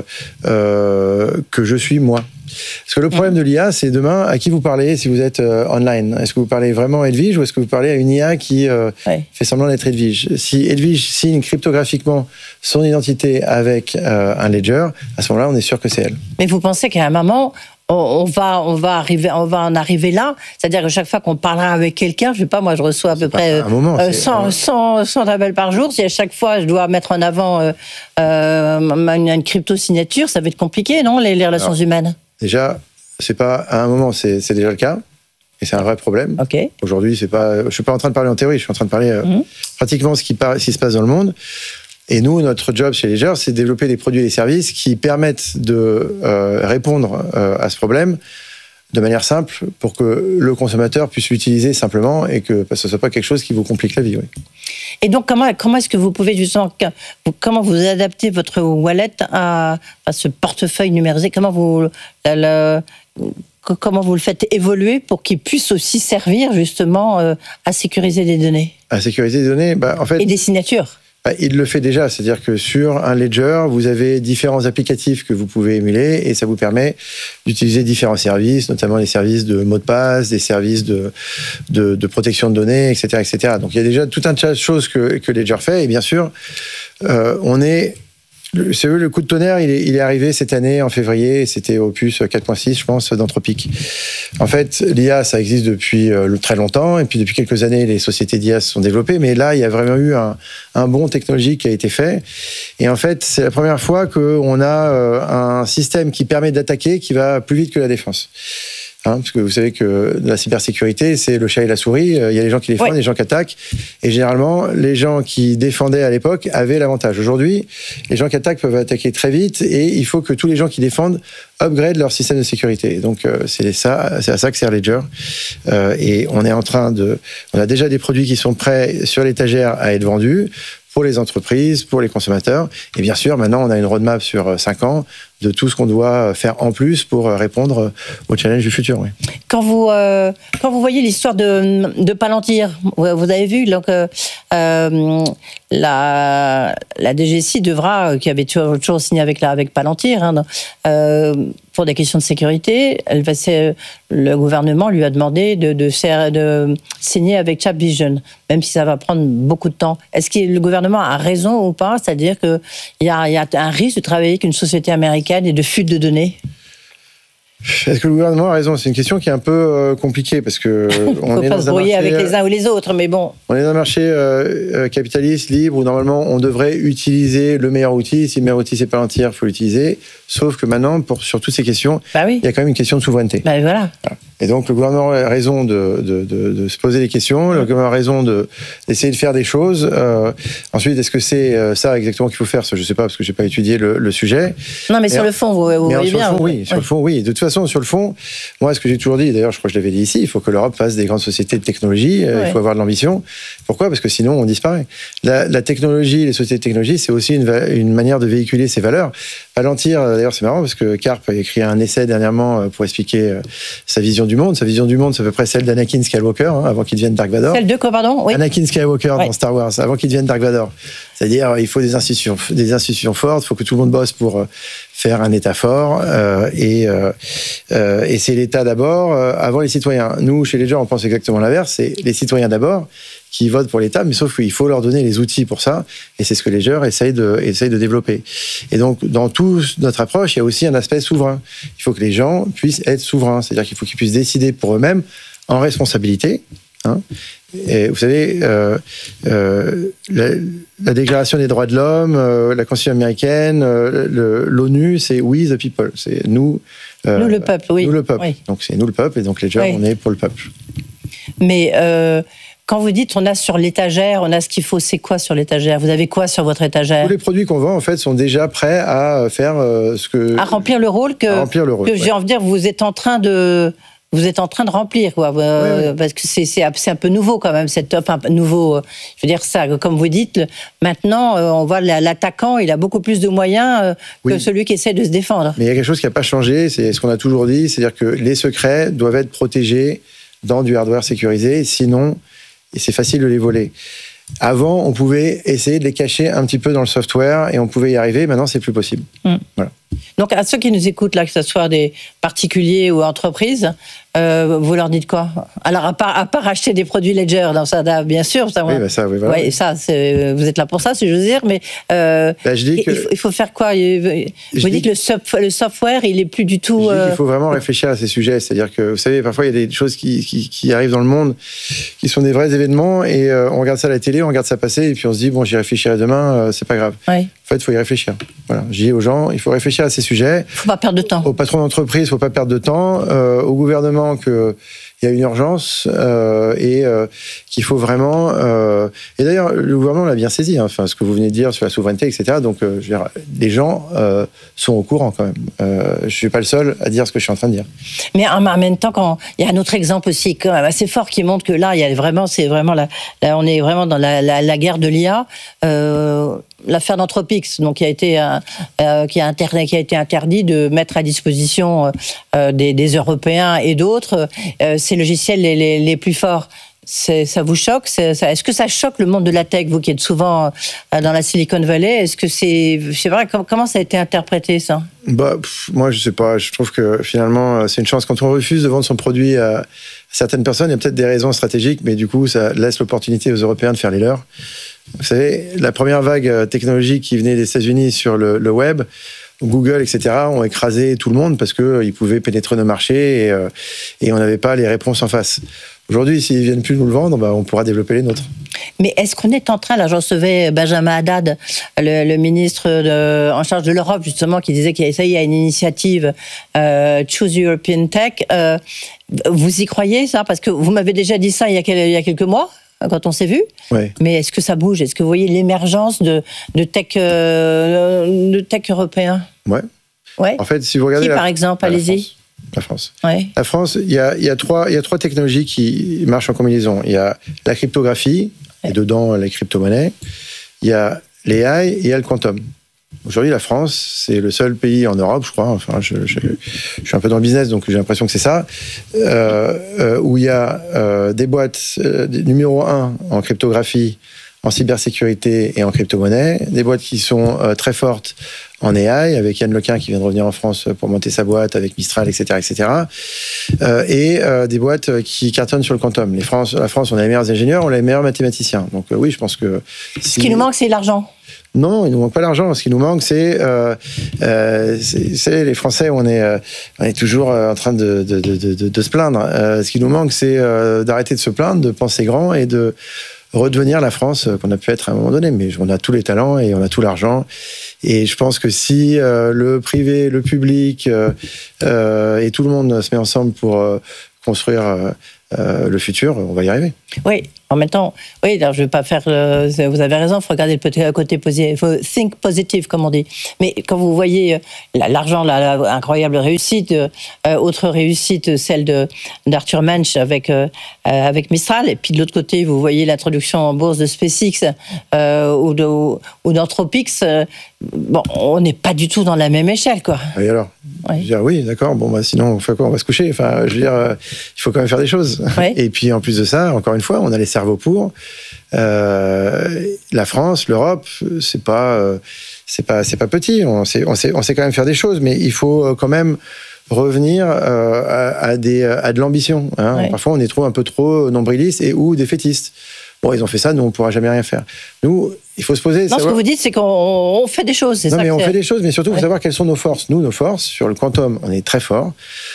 euh, que je suis moi. Parce que le problème de l'I A, c'est demain, à qui vous parlez si vous êtes euh, online ? Est-ce que vous parlez vraiment à Edwige ou est-ce que vous parlez à une I A qui euh, ouais. fait semblant d'être Edwige ? Si Edwige signe cryptographiquement son identité avec euh, un ledger, à ce moment-là, on est sûr que c'est elle. Mais vous pensez qu'à un moment, on va, on va arriver, on va en arriver là. C'est-à-dire que chaque fois qu'on parlera avec quelqu'un, je sais pas, moi, je reçois à peu près moment, euh, cent, cent, cent appels par jour. Si à chaque fois je dois mettre en avant euh, euh, une, une crypto-signature, ça va être compliqué, non, les, les relations Alors, humaines ? Déjà, c'est pas à un moment, c'est, c'est déjà le cas. Et c'est un vrai problème. Okay. Aujourd'hui, c'est pas, je suis pas en train de parler en théorie, je suis en train de parler euh, mmh. pratiquement ce qui, par, ce qui se passe dans le monde. Et nous, notre job chez Ledger, c'est de développer des produits et des services qui permettent de euh, répondre euh, à ce problème de manière simple pour que le consommateur puisse l'utiliser simplement et que ce ne soit pas quelque chose qui vous complique la vie. Oui. Et donc, comment, comment est-ce que vous pouvez justement, comment vous adaptez votre wallet à, à ce portefeuille numérisé ? Comment vous, le, comment vous le faites évoluer pour qu'il puisse aussi servir justement euh, à sécuriser des données ? À sécuriser des données, bah, en fait. Et des signatures ? Il le fait déjà, c'est-à-dire que sur un ledger, vous avez différents applicatifs que vous pouvez émuler et ça vous permet d'utiliser différents services, notamment les services de mots de passe, des services de, de, de protection de données, et cetera, et cetera. Donc il y a déjà tout un tas de choses que, que Ledger fait et bien sûr, euh, on est... C'est le coup de tonnerre, il est, il est arrivé cette année en février, c'était Opus quatre point six, je pense, d'Anthropic. En fait, l'I A, ça existe depuis euh, très longtemps, et puis depuis quelques années, les sociétés d'I A se sont développées, mais là, il y a vraiment eu un, un bond technologique qui a été fait. Et en fait, c'est la première fois qu'on a euh, un système qui permet d'attaquer, qui va plus vite que la défense. Hein, parce que vous savez que la cybersécurité, c'est le chat et la souris. Il y a les gens qui défendent, ouais. les gens qui attaquent. Et généralement, les gens qui défendaient à l'époque avaient l'avantage. Aujourd'hui, les gens qui attaquent peuvent attaquer très vite et il faut que tous les gens qui défendent upgrade leur système de sécurité. Donc, euh, c'est, ça, c'est à ça que sert Ledger. Euh, et on est en train de... On a déjà des produits qui sont prêts sur l'étagère à être vendus pour les entreprises, pour les consommateurs. Et bien sûr, maintenant, on a une roadmap sur cinq ans de tout ce qu'on doit faire en plus pour répondre aux challenges du futur. Oui. Quand vous euh, quand vous voyez l'histoire de, de Palantir, vous avez vu donc euh, euh, la la D G S I devra, qui avait toujours, toujours signé avec la avec Palantir, hein, euh, pour des questions de sécurité, elle va, le gouvernement lui a demandé de, de, de, de signer avec ChapVision, même si ça va prendre beaucoup de temps. Est-ce que le gouvernement a raison ou pas? C'est-à-dire qu'il y a, il y a un risque de travailler avec une société américaine et de fuite de données? Est-ce que le gouvernement a raison? C'est une question qui est un peu euh, compliquée parce que on faut est pas dans se brouiller marché, avec les uns ou les autres, mais bon. On est dans un marché euh, capitaliste libre où normalement on devrait utiliser le meilleur outil. Si le meilleur outil c'est Palantir, il faut l'utiliser. Sauf que maintenant, pour sur toutes ces questions, bah oui. il y a quand même une question de souveraineté. Bah voilà. Et donc le gouvernement a raison de, de, de, de se poser des questions. Le gouvernement a raison de d'essayer de faire des choses. Euh, ensuite, est-ce que c'est ça exactement qu'il faut faire? Ça, je sais pas parce que j'ai pas étudié le, le sujet. Non, mais et sur le fond, vous, vous voyez bien. Le fond, oui, sur ouais. le fond, oui. De toute façon, sur le fond, moi, ce que j'ai toujours dit, d'ailleurs, je crois que je l'avais dit ici, il faut que l'Europe fasse des grandes sociétés de technologie. Ouais. Il faut avoir de l'ambition. Pourquoi? Parce que sinon, on disparaît. La, la technologie, les sociétés de technologie, c'est aussi une, une manière de véhiculer ses valeurs. Palantir, d'ailleurs, c'est marrant parce que Karp a écrit un essai dernièrement pour expliquer sa vision du monde. Sa vision du monde, c'est à peu près celle d'Anakin Skywalker, hein, avant qu'il devienne Dark Vador. Celle de quoi, pardon? Oui. Anakin Skywalker ouais. dans Star Wars, avant qu'il devienne Dark Vador. C'est-à-dire, il faut des institutions, des institutions fortes, il faut que tout le monde bosse pour faire un État fort, euh, et, euh, euh, et c'est l'État d'abord, euh, avant les citoyens. Nous, chez Ledger, on pense exactement l'inverse, c'est les citoyens d'abord, qui votent pour l'État, mais sauf qu'il faut leur donner les outils pour ça, et c'est ce que Ledger essaye de, essaye de développer. Et donc, dans toute notre approche, il y a aussi un aspect souverain. Il faut que les gens puissent être souverains, c'est-à-dire qu'il faut qu'ils puissent décider pour eux-mêmes, en responsabilité. Hein. Et vous savez, euh, euh, la, la Déclaration des droits de l'homme, euh, la Constitution américaine, euh, le, l'ONU, c'est we the people, c'est nous. Euh, nous le peuple, oui. Nous le peuple. Oui. Donc c'est nous le peuple, et donc Ledger, oui. on est pour le peuple. Mais euh, quand vous dites on a sur l'étagère, on a ce qu'il faut, c'est quoi sur l'étagère? Vous avez quoi sur votre étagère? Tous les produits qu'on vend, en fait, sont déjà prêts à faire euh, ce que... À remplir le rôle que, à remplir le rôle, que ouais. j'ai envie de dire, vous êtes en train de... Vous êtes en train de remplir, quoi, euh, oui, oui. parce que c'est, c'est, c'est un peu nouveau quand même, cette, enfin nouveau. Je veux dire ça, comme vous dites, maintenant on voit l'attaquant, il a beaucoup plus de moyens euh, oui. que celui qui essaie de se défendre. Mais il y a quelque chose qui n'a pas changé, c'est ce qu'on a toujours dit, c'est-à-dire que les secrets doivent être protégés dans du hardware sécurisé, sinon c'est facile de les voler. Avant, on pouvait essayer de les cacher un petit peu dans le software et on pouvait y arriver. Maintenant, c'est plus possible. Mmh. Voilà. Donc, à ceux qui nous écoutent, là, que ce soit des particuliers ou entreprises, euh, vous leur dites quoi? Alors, à part, à part acheter des produits Ledger, dans ça, bien sûr. Ça, oui, bah ça, oui, voilà. Ouais, ça, c'est, vous êtes là pour ça, si j'ose dire, mais euh, bah, je dis que, il, faut, il faut faire quoi? Vous dites que le, soft, le software, il est plus du tout... Je dis euh... qu'il faut vraiment réfléchir à ces sujets. C'est-à-dire que, vous savez, parfois, il y a des choses qui, qui, qui arrivent dans le monde qui sont des vrais événements et euh, on regarde ça à la télé, on regarde ça passer et puis on se dit, bon, j'y réfléchirai demain, euh, c'est pas grave. Oui. En fait, il faut y réfléchir. Voilà. Je dis aux gens, il faut réfléchir à ces sujets. Il ne faut pas perdre de temps. Aux patrons d'entreprise, il ne faut pas perdre de temps. Euh, au gouvernement, qu'il y a une urgence euh, et euh, qu'il faut vraiment... Euh, et d'ailleurs, le gouvernement l'a bien saisi, hein, enfin, ce que vous venez de dire sur la souveraineté, et cetera. Donc, euh, je veux dire, les gens euh, sont au courant quand même. Euh, je ne suis pas le seul à dire ce que je suis en train de dire. Mais en même temps, quand il y a un autre exemple aussi quand même assez fort qui montre que là, il y a vraiment, c'est vraiment la, là, on est vraiment dans la, la, la guerre de l'I A. Euh, L'affaire d'Anthropix, donc qui a été euh, qui a interdit, qui a été interdit de mettre à disposition euh, des, des Européens et d'autres euh, ces logiciels les, les, les plus forts. C'est, ça vous choque? c'est, ça, Est-ce que ça choque le monde de la tech, vous qui êtes souvent euh, dans la Silicon Valley? Est-ce que c'est, c'est vrai, comment ça a été interprété ça? Bah, pff, moi je sais pas. Je trouve que finalement c'est une chance quand on refuse de vendre son produit à certaines personnes. Il y a peut-être des raisons stratégiques, mais du coup ça laisse l'opportunité aux Européens de faire les leurs. Vous savez, la première vague technologique qui venait des États-Unis sur le, le web, Google, et cetera, ont écrasé tout le monde parce qu'ils pouvaient pénétrer nos marchés et, euh, et on n'avait pas les réponses en face. Aujourd'hui, s'ils ne viennent plus nous le vendre, bah, on pourra développer les nôtres. Mais est-ce qu'on est en train, là, je recevais Benjamin Haddad, le, le ministre de, en charge de l'Europe, justement, qui disait qu'il y a, ça y a une initiative euh, Choose European Tech. Euh, vous y croyez, ça? Parce que vous m'avez déjà dit ça il y a, quel, il y a quelques mois, quand on s'est vu. Ouais. Mais est-ce que ça bouge? Est-ce que vous voyez l'émergence de, de, tech, euh, de tech européens? Ouais. Ouais. En fait, si vous regardez... Qui, la, par exemple? la Allez-y. France. La France. Ouais. La France, il y a, il y a trois, il y a trois technologies qui marchent en combinaison. Il y a la cryptographie, ouais. et dedans la crypto-monnaie. Il y a l'A I et il y a le quantum. Aujourd'hui, la France, c'est le seul pays en Europe, je crois, enfin, je, je, je suis un peu dans le business, donc j'ai l'impression que c'est ça, euh, euh, où il y a euh, des boîtes euh, numéro un en cryptographie, en cybersécurité et en crypto-monnaie, des boîtes qui sont euh, très fortes en A I, avec Yann Lequin qui vient de revenir en France pour monter sa boîte, avec Mistral, et cetera, et cetera. Euh, et euh, des boîtes qui cartonnent sur le quantum. Les France, la France, on a les meilleurs ingénieurs, on a les meilleurs mathématiciens. Donc euh, oui, je pense que... Si... Ce qui nous manque, c'est l'argent. Non, il nous manque pas l'argent. Ce qui nous manque, c'est, euh, euh, c'est, c'est les Français. On est, euh, on est toujours en train de, de, de, de, de se plaindre. Euh, ce qui nous manque, c'est euh, d'arrêter de se plaindre, de penser grand et de redevenir la France qu'on a pu être à un moment donné. Mais on a tous les talents et on a tout l'argent. Et je pense que si euh, le privé, le public euh, euh, et tout le monde se met ensemble pour euh, construire euh, euh, le futur, on va y arriver. Oui. En même temps, oui, alors je ne vais pas faire. Euh, vous avez raison, il faut regarder le côté positif, il faut think positive, comme on dit. Mais quand vous voyez euh, l'argent, la, la incroyable réussite, euh, autre réussite, celle de, d'Arthur Mensch avec, euh, avec Mistral, et puis de l'autre côté, vous voyez l'introduction en bourse de SpaceX euh, ou, de, ou d'Anthropix, euh, bon, on n'est pas du tout dans la même échelle, quoi. Et alors oui. Je veux dire, oui, d'accord, bon, bah, sinon, on fait quoi ? On va se coucher. Enfin, je veux dire, euh, il faut quand même faire des choses. Oui. Et puis, en plus de ça, encore une fois, on a les cerveau pour. Euh, la France, l'Europe, c'est pas, euh, c'est pas, c'est pas petit. On sait, on sait, on sait quand même faire des choses, mais il faut quand même revenir euh, à, à, des, à de l'ambition. Hein. Ouais. Parfois, on est trop un peu trop nombriliste et ou défaitiste. Bon, ils ont fait ça, nous, on ne pourra jamais rien faire. Nous, il faut se poser... Non, savoir... ce que vous dites, c'est qu'on on fait des choses, c'est non, ça mais on c'est... fait des choses, mais surtout, il ouais. faut savoir quelles sont nos forces. Nous, nos forces, sur le quantum, on est très fort.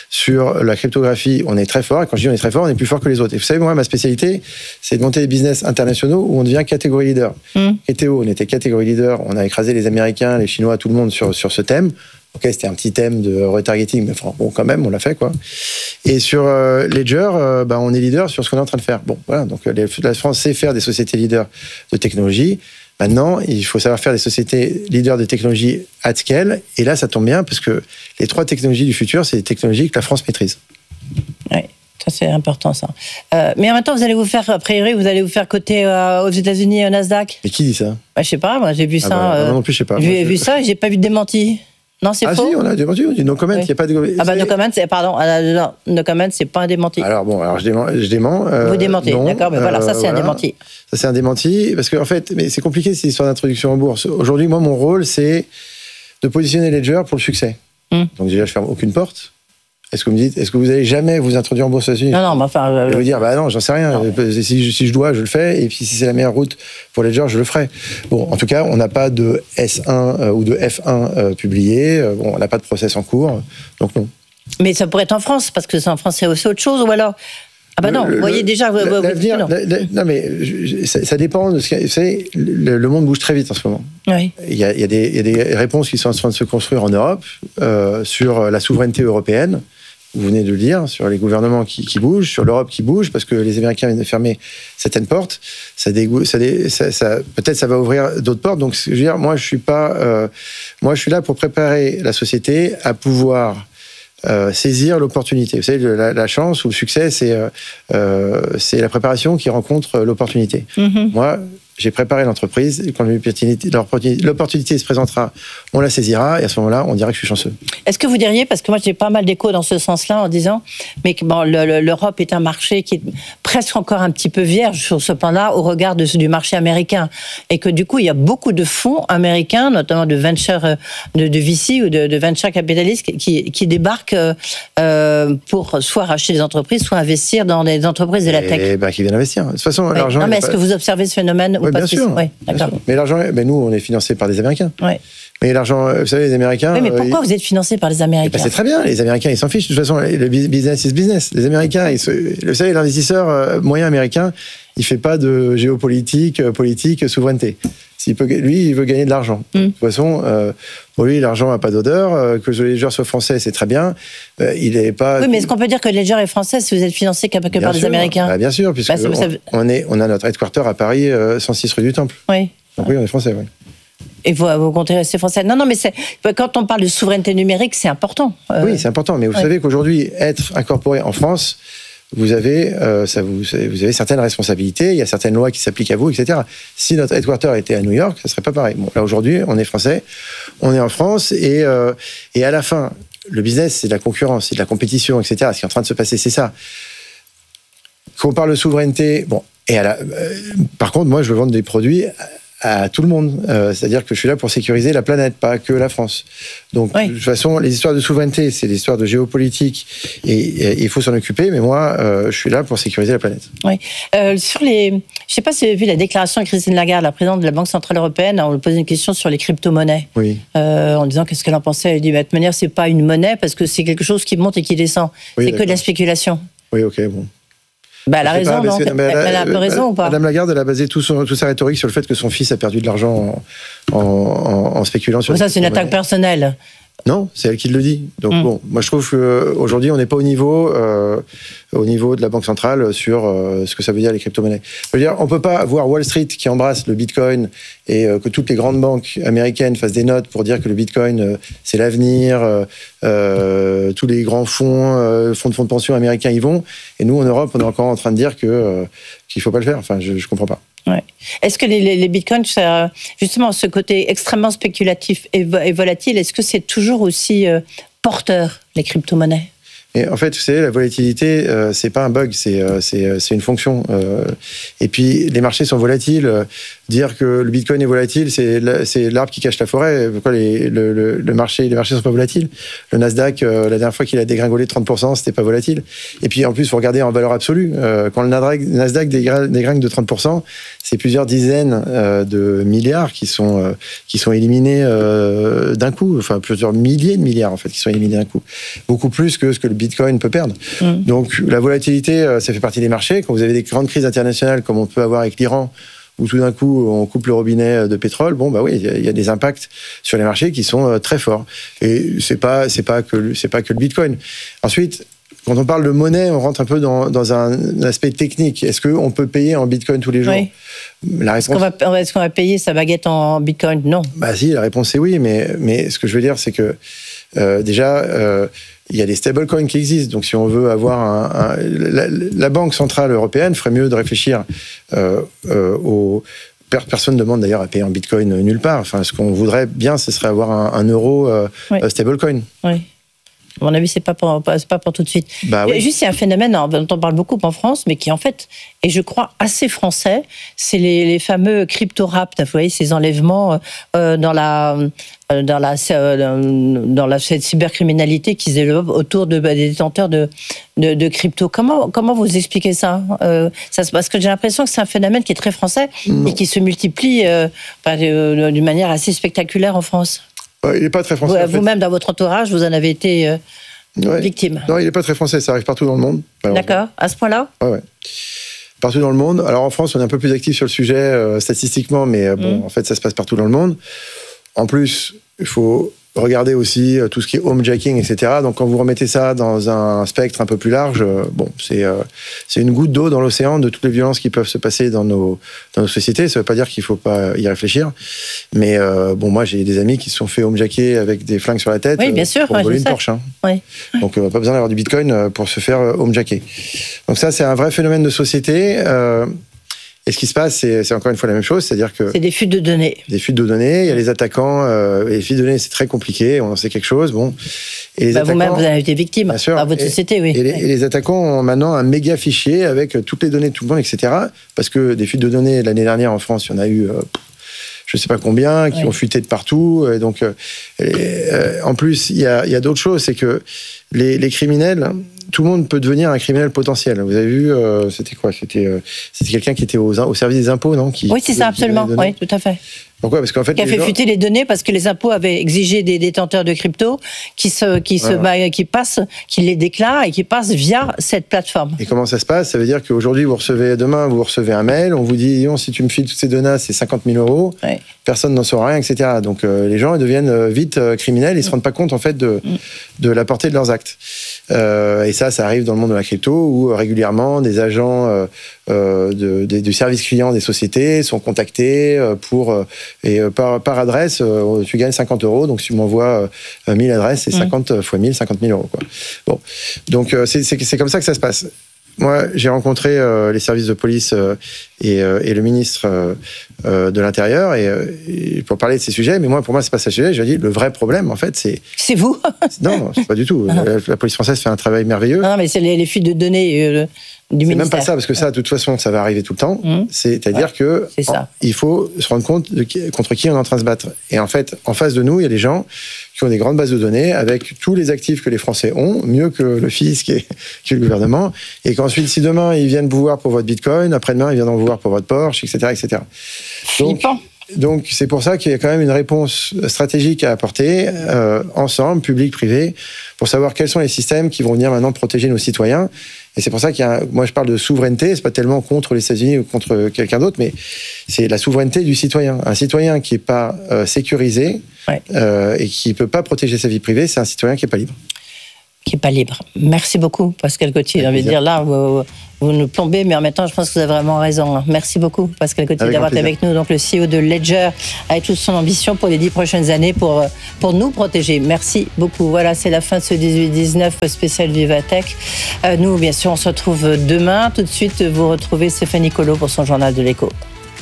Sur la cryptographie, on est très fort. Et quand je dis on est très fort, on est plus fort que les autres. Et vous savez, moi, ma spécialité, c'est de monter des business internationaux où on devient catégorie leader. Mm. Et Théo, on était catégorie leader. On a écrasé les Américains, les Chinois, tout le monde sur, sur ce thème. Ok, c'était un petit thème de retargeting, mais bon, quand même, on l'a fait, quoi. Et sur euh, Ledger, euh, bah, on est leader sur ce qu'on est en train de faire. Bon, voilà, donc les, la France sait faire des sociétés leaders de technologie. Maintenant, il faut savoir faire des sociétés leaders de technologie at scale. Et là, ça tombe bien, parce que les trois technologies du futur, c'est des technologies que la France maîtrise. Oui. Ça, c'est important, ça. Euh, mais en même temps, vous allez vous faire, a priori, vous allez vous faire coter euh, aux États-unis, au Nasdaq. Et qui dit ça ? Bah, je sais pas, moi, j'ai vu ah ça. Bah, euh, non, non plus, je sais pas. J'ai moi, vu je... ça et j'ai pas vu de démenti. Non, c'est ah faux. Ah si, on a démenti, on dit no comment, il oui. n'y a pas de... Ah bah no comment, c'est, pardon, non, no comment, c'est pas un démenti. Alors bon, alors je dément. Je dément euh, Vous démentez, non, d'accord, mais voilà, ça c'est euh, un voilà. démenti. Ça c'est un démenti, parce qu'en fait, mais c'est compliqué cette histoire d'introduction en bourse. Aujourd'hui, moi, mon rôle, c'est de positionner Ledger pour le succès. Hum. Donc déjà, je ferme aucune porte. Est-ce que vous me dites, est-ce que vous allez jamais vous introduire en bourse aux États-Unis ? Non, non, mais enfin. Euh, je vais vous dire, bah non, j'en sais rien. Si, si je dois, je le fais. Et puis si c'est la meilleure route pour Ledger, je le ferai. Bon, en tout cas, on n'a pas de S un euh, ou de F un euh, publié. Bon, on n'a pas de process en cours, donc non. Mais ça pourrait être en France, parce que c'est en France, c'est aussi autre chose, ou alors. Ah bah non, le, vous voyez le, déjà. L'avenir, non. La, la, non, mais je, ça, ça dépend de ce que. Vous savez, le, le monde bouge très vite en ce moment. Oui. Il y a, il y a, des, il y a des réponses qui sont en train de se construire en Europe euh, sur la souveraineté européenne. Vous venez de le dire, sur les gouvernements qui, qui bougent, sur l'Europe qui bouge, parce que les Américains viennent de fermer certaines portes. Ça dégoûte, ça, ça, ça, peut-être ça va ouvrir d'autres portes. Donc, je veux dire, moi, je suis pas, euh, moi, je suis là pour préparer la société à pouvoir euh, saisir l'opportunité. Vous savez, la, la chance ou le succès, c'est, euh, c'est la préparation qui rencontre l'opportunité. Mm-hmm. Moi, j'ai préparé l'entreprise, quand l'opportunité, l'opportunité se présentera, on la saisira, et à ce moment-là, on dira que je suis chanceux. Est-ce que vous diriez, parce que moi j'ai pas mal d'échos dans ce sens-là, en disant, mais que bon, le, le, l'Europe est un marché qui est presque encore un petit peu vierge sur ce plan-là, au regard de, du marché américain, et que du coup, il y a beaucoup de fonds américains, notamment de venture, de, de V C ou de, de venture capitalistes, qui, qui débarquent euh, pour soit racheter des entreprises, soit investir dans des entreprises de la tech. Et ben, qui viennent investir. De toute façon, oui. l'argent... Non, mais est-ce pas... que vous observez ce phénomène? Oui, bien sûr. Oui, d'accord. Bien sûr. Mais l'argent, ben nous, on est financé par des Américains. Oui. Mais l'argent, vous savez, les Américains... Oui, mais pourquoi euh, vous êtes financé par les Américains? ben, c'est très bien, les Américains, ils s'en fichent. De toute façon, le business is business. Les Américains, ils se... vous savez, l'investisseur moyen américain, il ne fait pas de géopolitique, politique, souveraineté. S'il peut, lui, il veut gagner de l'argent. Mm. De toute façon, euh, pour lui, l'argent n'a pas d'odeur. Euh, que le Ledger soit français, c'est très bien. Euh, il est pas. Oui, mais est-ce qu'on peut dire que Ledger est français si vous êtes financé que par des Américains? Bah, bien sûr, puisque bah, on, ça... on, est, on a notre headquarter à Paris, euh, cent six rue du Temple. Oui. Donc oui, on est français, oui. Et vous, vous comptez rester français? Non, non, mais c'est, quand on parle de souveraineté numérique, c'est important. Euh... Oui, c'est important. Mais vous oui. savez qu'aujourd'hui, être incorporé en France, vous avez, euh, ça vous, vous avez certaines responsabilités, il y a certaines lois qui s'appliquent à vous, et cetera. Si notre headquarter était à New York, ça serait pas pareil. Bon, là aujourd'hui, on est français, on est en France, et, euh, et à la fin, le business, c'est de la concurrence, c'est de la compétition, et cetera. Ce qui est en train de se passer, c'est ça. Quand on parle de souveraineté, bon, et à la, euh, par contre, moi, je veux vendre des produits à, à tout le monde. Euh, c'est-à-dire que je suis là pour sécuriser la planète, pas que la France. Donc, oui. De toute façon, les histoires de souveraineté, c'est des histoires de géopolitique, et il faut s'en occuper. Mais moi, euh, je suis là pour sécuriser la planète. Oui. Euh, sur les, je ne sais pas si vous avez vu la déclaration de Christine Lagarde, la présidente de la Banque centrale européenne. On lui posait une question sur les crypto-monnaies. Oui. Euh, en disant qu'est-ce qu'elle en pensait. Elle dit, bah, de toute manière, c'est pas une monnaie parce que c'est quelque chose qui monte et qui descend. Oui, c'est d'accord. Que de la spéculation. Oui, ok, bon. Bah, elle a raison, pas, non elle, elle, a, elle a un peu raison ou pas? Madame Lagarde, elle a basé tout son, toute sa rhétorique sur le fait que son fils a perdu de l'argent en, en, en spéculant sur. Bon, ça, c'est une attaque personnelle. Non, c'est elle qui le dit. Donc mmh. bon, moi je trouve qu'aujourd'hui on n'est pas au niveau, euh, au niveau de la Banque centrale sur euh, ce que ça veut dire les crypto-monnaies. Je veux dire, on peut pas voir Wall Street qui embrasse le Bitcoin et euh, que toutes les grandes banques américaines fassent des notes pour dire que le Bitcoin euh, c'est l'avenir. Euh, euh, tous les grands fonds, euh, fonds de fonds de pension américains y vont. Et nous en Europe, on est encore en train de dire que euh, qu'il faut pas le faire. Enfin, je, je comprends pas. Ouais. Est-ce que les, les, les bitcoins, justement, ce côté extrêmement spéculatif et, et volatile, est-ce que c'est toujours aussi euh, porteur, les crypto-monnaies? Et en fait, vous savez, la volatilité, euh, c'est pas un bug, c'est euh, c'est c'est une fonction. Euh, et puis les marchés sont volatiles. Dire que le Bitcoin est volatile, c'est c'est l'arbre qui cache la forêt. Pourquoi les le, le, le marché les marchés sont pas volatiles? Le Nasdaq, euh, la dernière fois qu'il a dégringolé de trente pour cent, c'était pas volatile. Et puis en plus, vous regardez en valeur absolue, euh, quand le Nasdaq dégringue de trente pour cent, c'est plusieurs dizaines euh, de milliards qui sont euh, qui sont éliminés euh, d'un coup. Enfin, plusieurs milliers de milliards en fait qui sont éliminés d'un coup. Beaucoup plus que ce que le Bitcoin peut perdre. Mmh. Donc la volatilité, ça fait partie des marchés. Quand vous avez des grandes crises internationales comme on peut avoir avec l'Iran, où tout d'un coup on coupe le robinet de pétrole, bon bah oui, il y a des impacts sur les marchés qui sont très forts. Et c'est pas c'est pas que c'est pas que le Bitcoin. Ensuite, quand on parle de monnaie, on rentre un peu dans, dans un aspect technique. Est-ce qu'on peut payer en Bitcoin tous les jours? Oui. La réponse... Est-ce qu'on va, est-ce qu'on va payer sa baguette en Bitcoin? Non. Bah si, la réponse est oui, mais mais ce que je veux dire, c'est que euh, déjà. Euh, il y a des stablecoins qui existent, donc si on veut avoir un, un la, la Banque centrale européenne ferait mieux de réfléchir euh, euh, aux personne ne demande d'ailleurs à payer en Bitcoin nulle part. Enfin, ce qu'on voudrait bien, ce serait avoir un, un euro euh, oui. stablecoin. Oui. À mon avis, c'est pas pour, c'est pas pour tout de suite. Bah, oui. Juste, il y a un phénomène dont on parle beaucoup en France, mais qui en fait est, je crois, assez français. C'est les, les fameux crypto-rapts. Vous voyez, ces enlèvements euh, dans la dans la dans la cette cybercriminalité qui se développe autour de bah, des détenteurs de, de de crypto. Comment comment vous expliquez ça, euh, ça Parce que j'ai l'impression que c'est un phénomène qui est très français non. et qui se multiplie euh, euh, d'une manière assez spectaculaire en France. Il n'est pas très français. Vous, vous-même, dans votre entourage, vous en avez été euh, ouais. victime. Non, il n'est pas très français. Ça arrive partout dans le monde. D'accord. À ce point-là? Ouais, ouais. Partout dans le monde. Alors en France, on est un peu plus actif sur le sujet euh, statistiquement, mais euh, bon, mmh. en fait, ça se passe partout dans le monde. En plus, il faut regarder aussi tout ce qui est homejacking, et cetera. Donc quand vous remettez ça dans un spectre un peu plus large, euh, bon, c'est euh, c'est une goutte d'eau dans l'océan de toutes les violences qui peuvent se passer dans nos dans nos sociétés. Ça ne veut pas dire qu'il ne faut pas y réfléchir, mais euh, bon, moi j'ai des amis qui se sont fait homejacker avec des flingues sur la tête. Oui, bien sûr, pour ouais, voler une Porsche. Hein. Oui. Donc euh, pas besoin d'avoir du Bitcoin pour se faire homejacker. Donc ça, c'est un vrai phénomène de société. Euh, Et ce qui se passe, c'est, c'est encore une fois la même chose, c'est-à-dire que... C'est des fuites de données. Des fuites de données, il y a les attaquants, euh, et les fuites de données, c'est très compliqué, on en sait quelque chose, bon. Et les bah attaquants, vous-même, vous en avez été victime, bien sûr, dans votre et, société, oui. Et les, et les attaquants ont maintenant un méga fichier avec toutes les données de tout le monde, et cetera. Parce que des fuites de données, l'année dernière en France, il y en a eu... Euh, je ne sais pas combien, qui oui. ont fuité de partout. Et donc, euh, et, euh, en plus, il y a, y a d'autres choses, c'est que les, les criminels... Tout le monde peut devenir un criminel potentiel. Vous avez vu, euh, c'était quoi C'était euh, c'était quelqu'un qui était aux, au service des impôts, non qui, Oui, c'est ça, absolument. Oui, tout à fait. Pourquoi? Parce qu'en fait, qui a fait gens... fuiter les données parce que les impôts avaient exigé des détenteurs de crypto qui se, qui se, voilà. qui passent, qui les déclarent et qui passent via cette plateforme. Et comment ça se passe? Ça veut dire qu'aujourd'hui, vous recevez, demain, vous recevez un mail, on vous dit, si tu me files toutes ces données, c'est cinquante mille euros. Ouais. Personne n'en saura rien, et cetera. Donc euh, les gens ils deviennent vite euh, criminels, ils ne se rendent pas compte en fait de, mm. de la portée de leurs actes. Euh, et ça, ça arrive dans le monde de la crypto où euh, régulièrement des agents euh, euh, de, de, du service client des sociétés sont contactés euh, pour euh, et euh, par, par adresse, euh, tu gagnes cinquante euros, donc si tu m'envoies euh, mille adresses, c'est cinquante mm. fois mille, cinquante mille euros. Quoi. Bon, donc euh, c'est, c'est, c'est comme ça que ça se passe. moi, j'ai rencontré euh, les services de police euh, et, euh, et le ministre euh, euh, de l'Intérieur et, euh, et pour parler de ces sujets. Mais moi, pour moi, c'est pas ça le sujet. Je dis le vrai problème, en fait, c'est. C'est vous. Non, c'est pas du tout. La, la police française fait un travail merveilleux. Non, mais c'est les, les fuites de données euh, du c'est ministère. même pas ça, parce que ça, de toute façon, ça va arriver tout le temps. Mmh. C'est-à-dire ouais, que c'est ça. En, il faut se rendre compte de qui, contre qui on est en train de se battre. Et en fait, en face de nous, il y a des gens qui ont des grandes bases de données avec tous les actifs que les Français ont, mieux que le fisc et que le gouvernement. Et qu'ensuite, si demain, ils viennent vous voir pour votre Bitcoin, après-demain, ils viendront vous voir pour votre Porsche, et cetera, et cetera. Donc, donc, c'est pour ça qu'il y a quand même une réponse stratégique à apporter, euh, ensemble, public, privé, pour savoir quels sont les systèmes qui vont venir maintenant protéger nos citoyens. Et c'est pour ça qu'il y a, moi je parle de souveraineté, c'est pas tellement contre les États-Unis ou contre quelqu'un d'autre, mais c'est la souveraineté du citoyen. Un citoyen qui est pas euh, sécurisé ouais. euh, et qui peut pas protéger sa vie privée, c'est un citoyen qui est pas libre. Qui est pas libre. Merci beaucoup, Pascal Cottier. J'ai envie de dire là, vous, vous nous plombez, mais en même temps, je pense que vous avez vraiment raison. Merci beaucoup, Pascal Cottier, d'avoir été avec nous. Donc, le C E O de Ledger, avec toute son ambition pour les dix prochaines années pour, pour nous protéger. Merci beaucoup. Voilà, c'est la fin de ce dix-huit dix-neuf spécial Vivatech. Euh, nous, bien sûr, on se retrouve demain. Tout de suite, vous retrouvez Stéphanie Colo pour son journal de l'écho.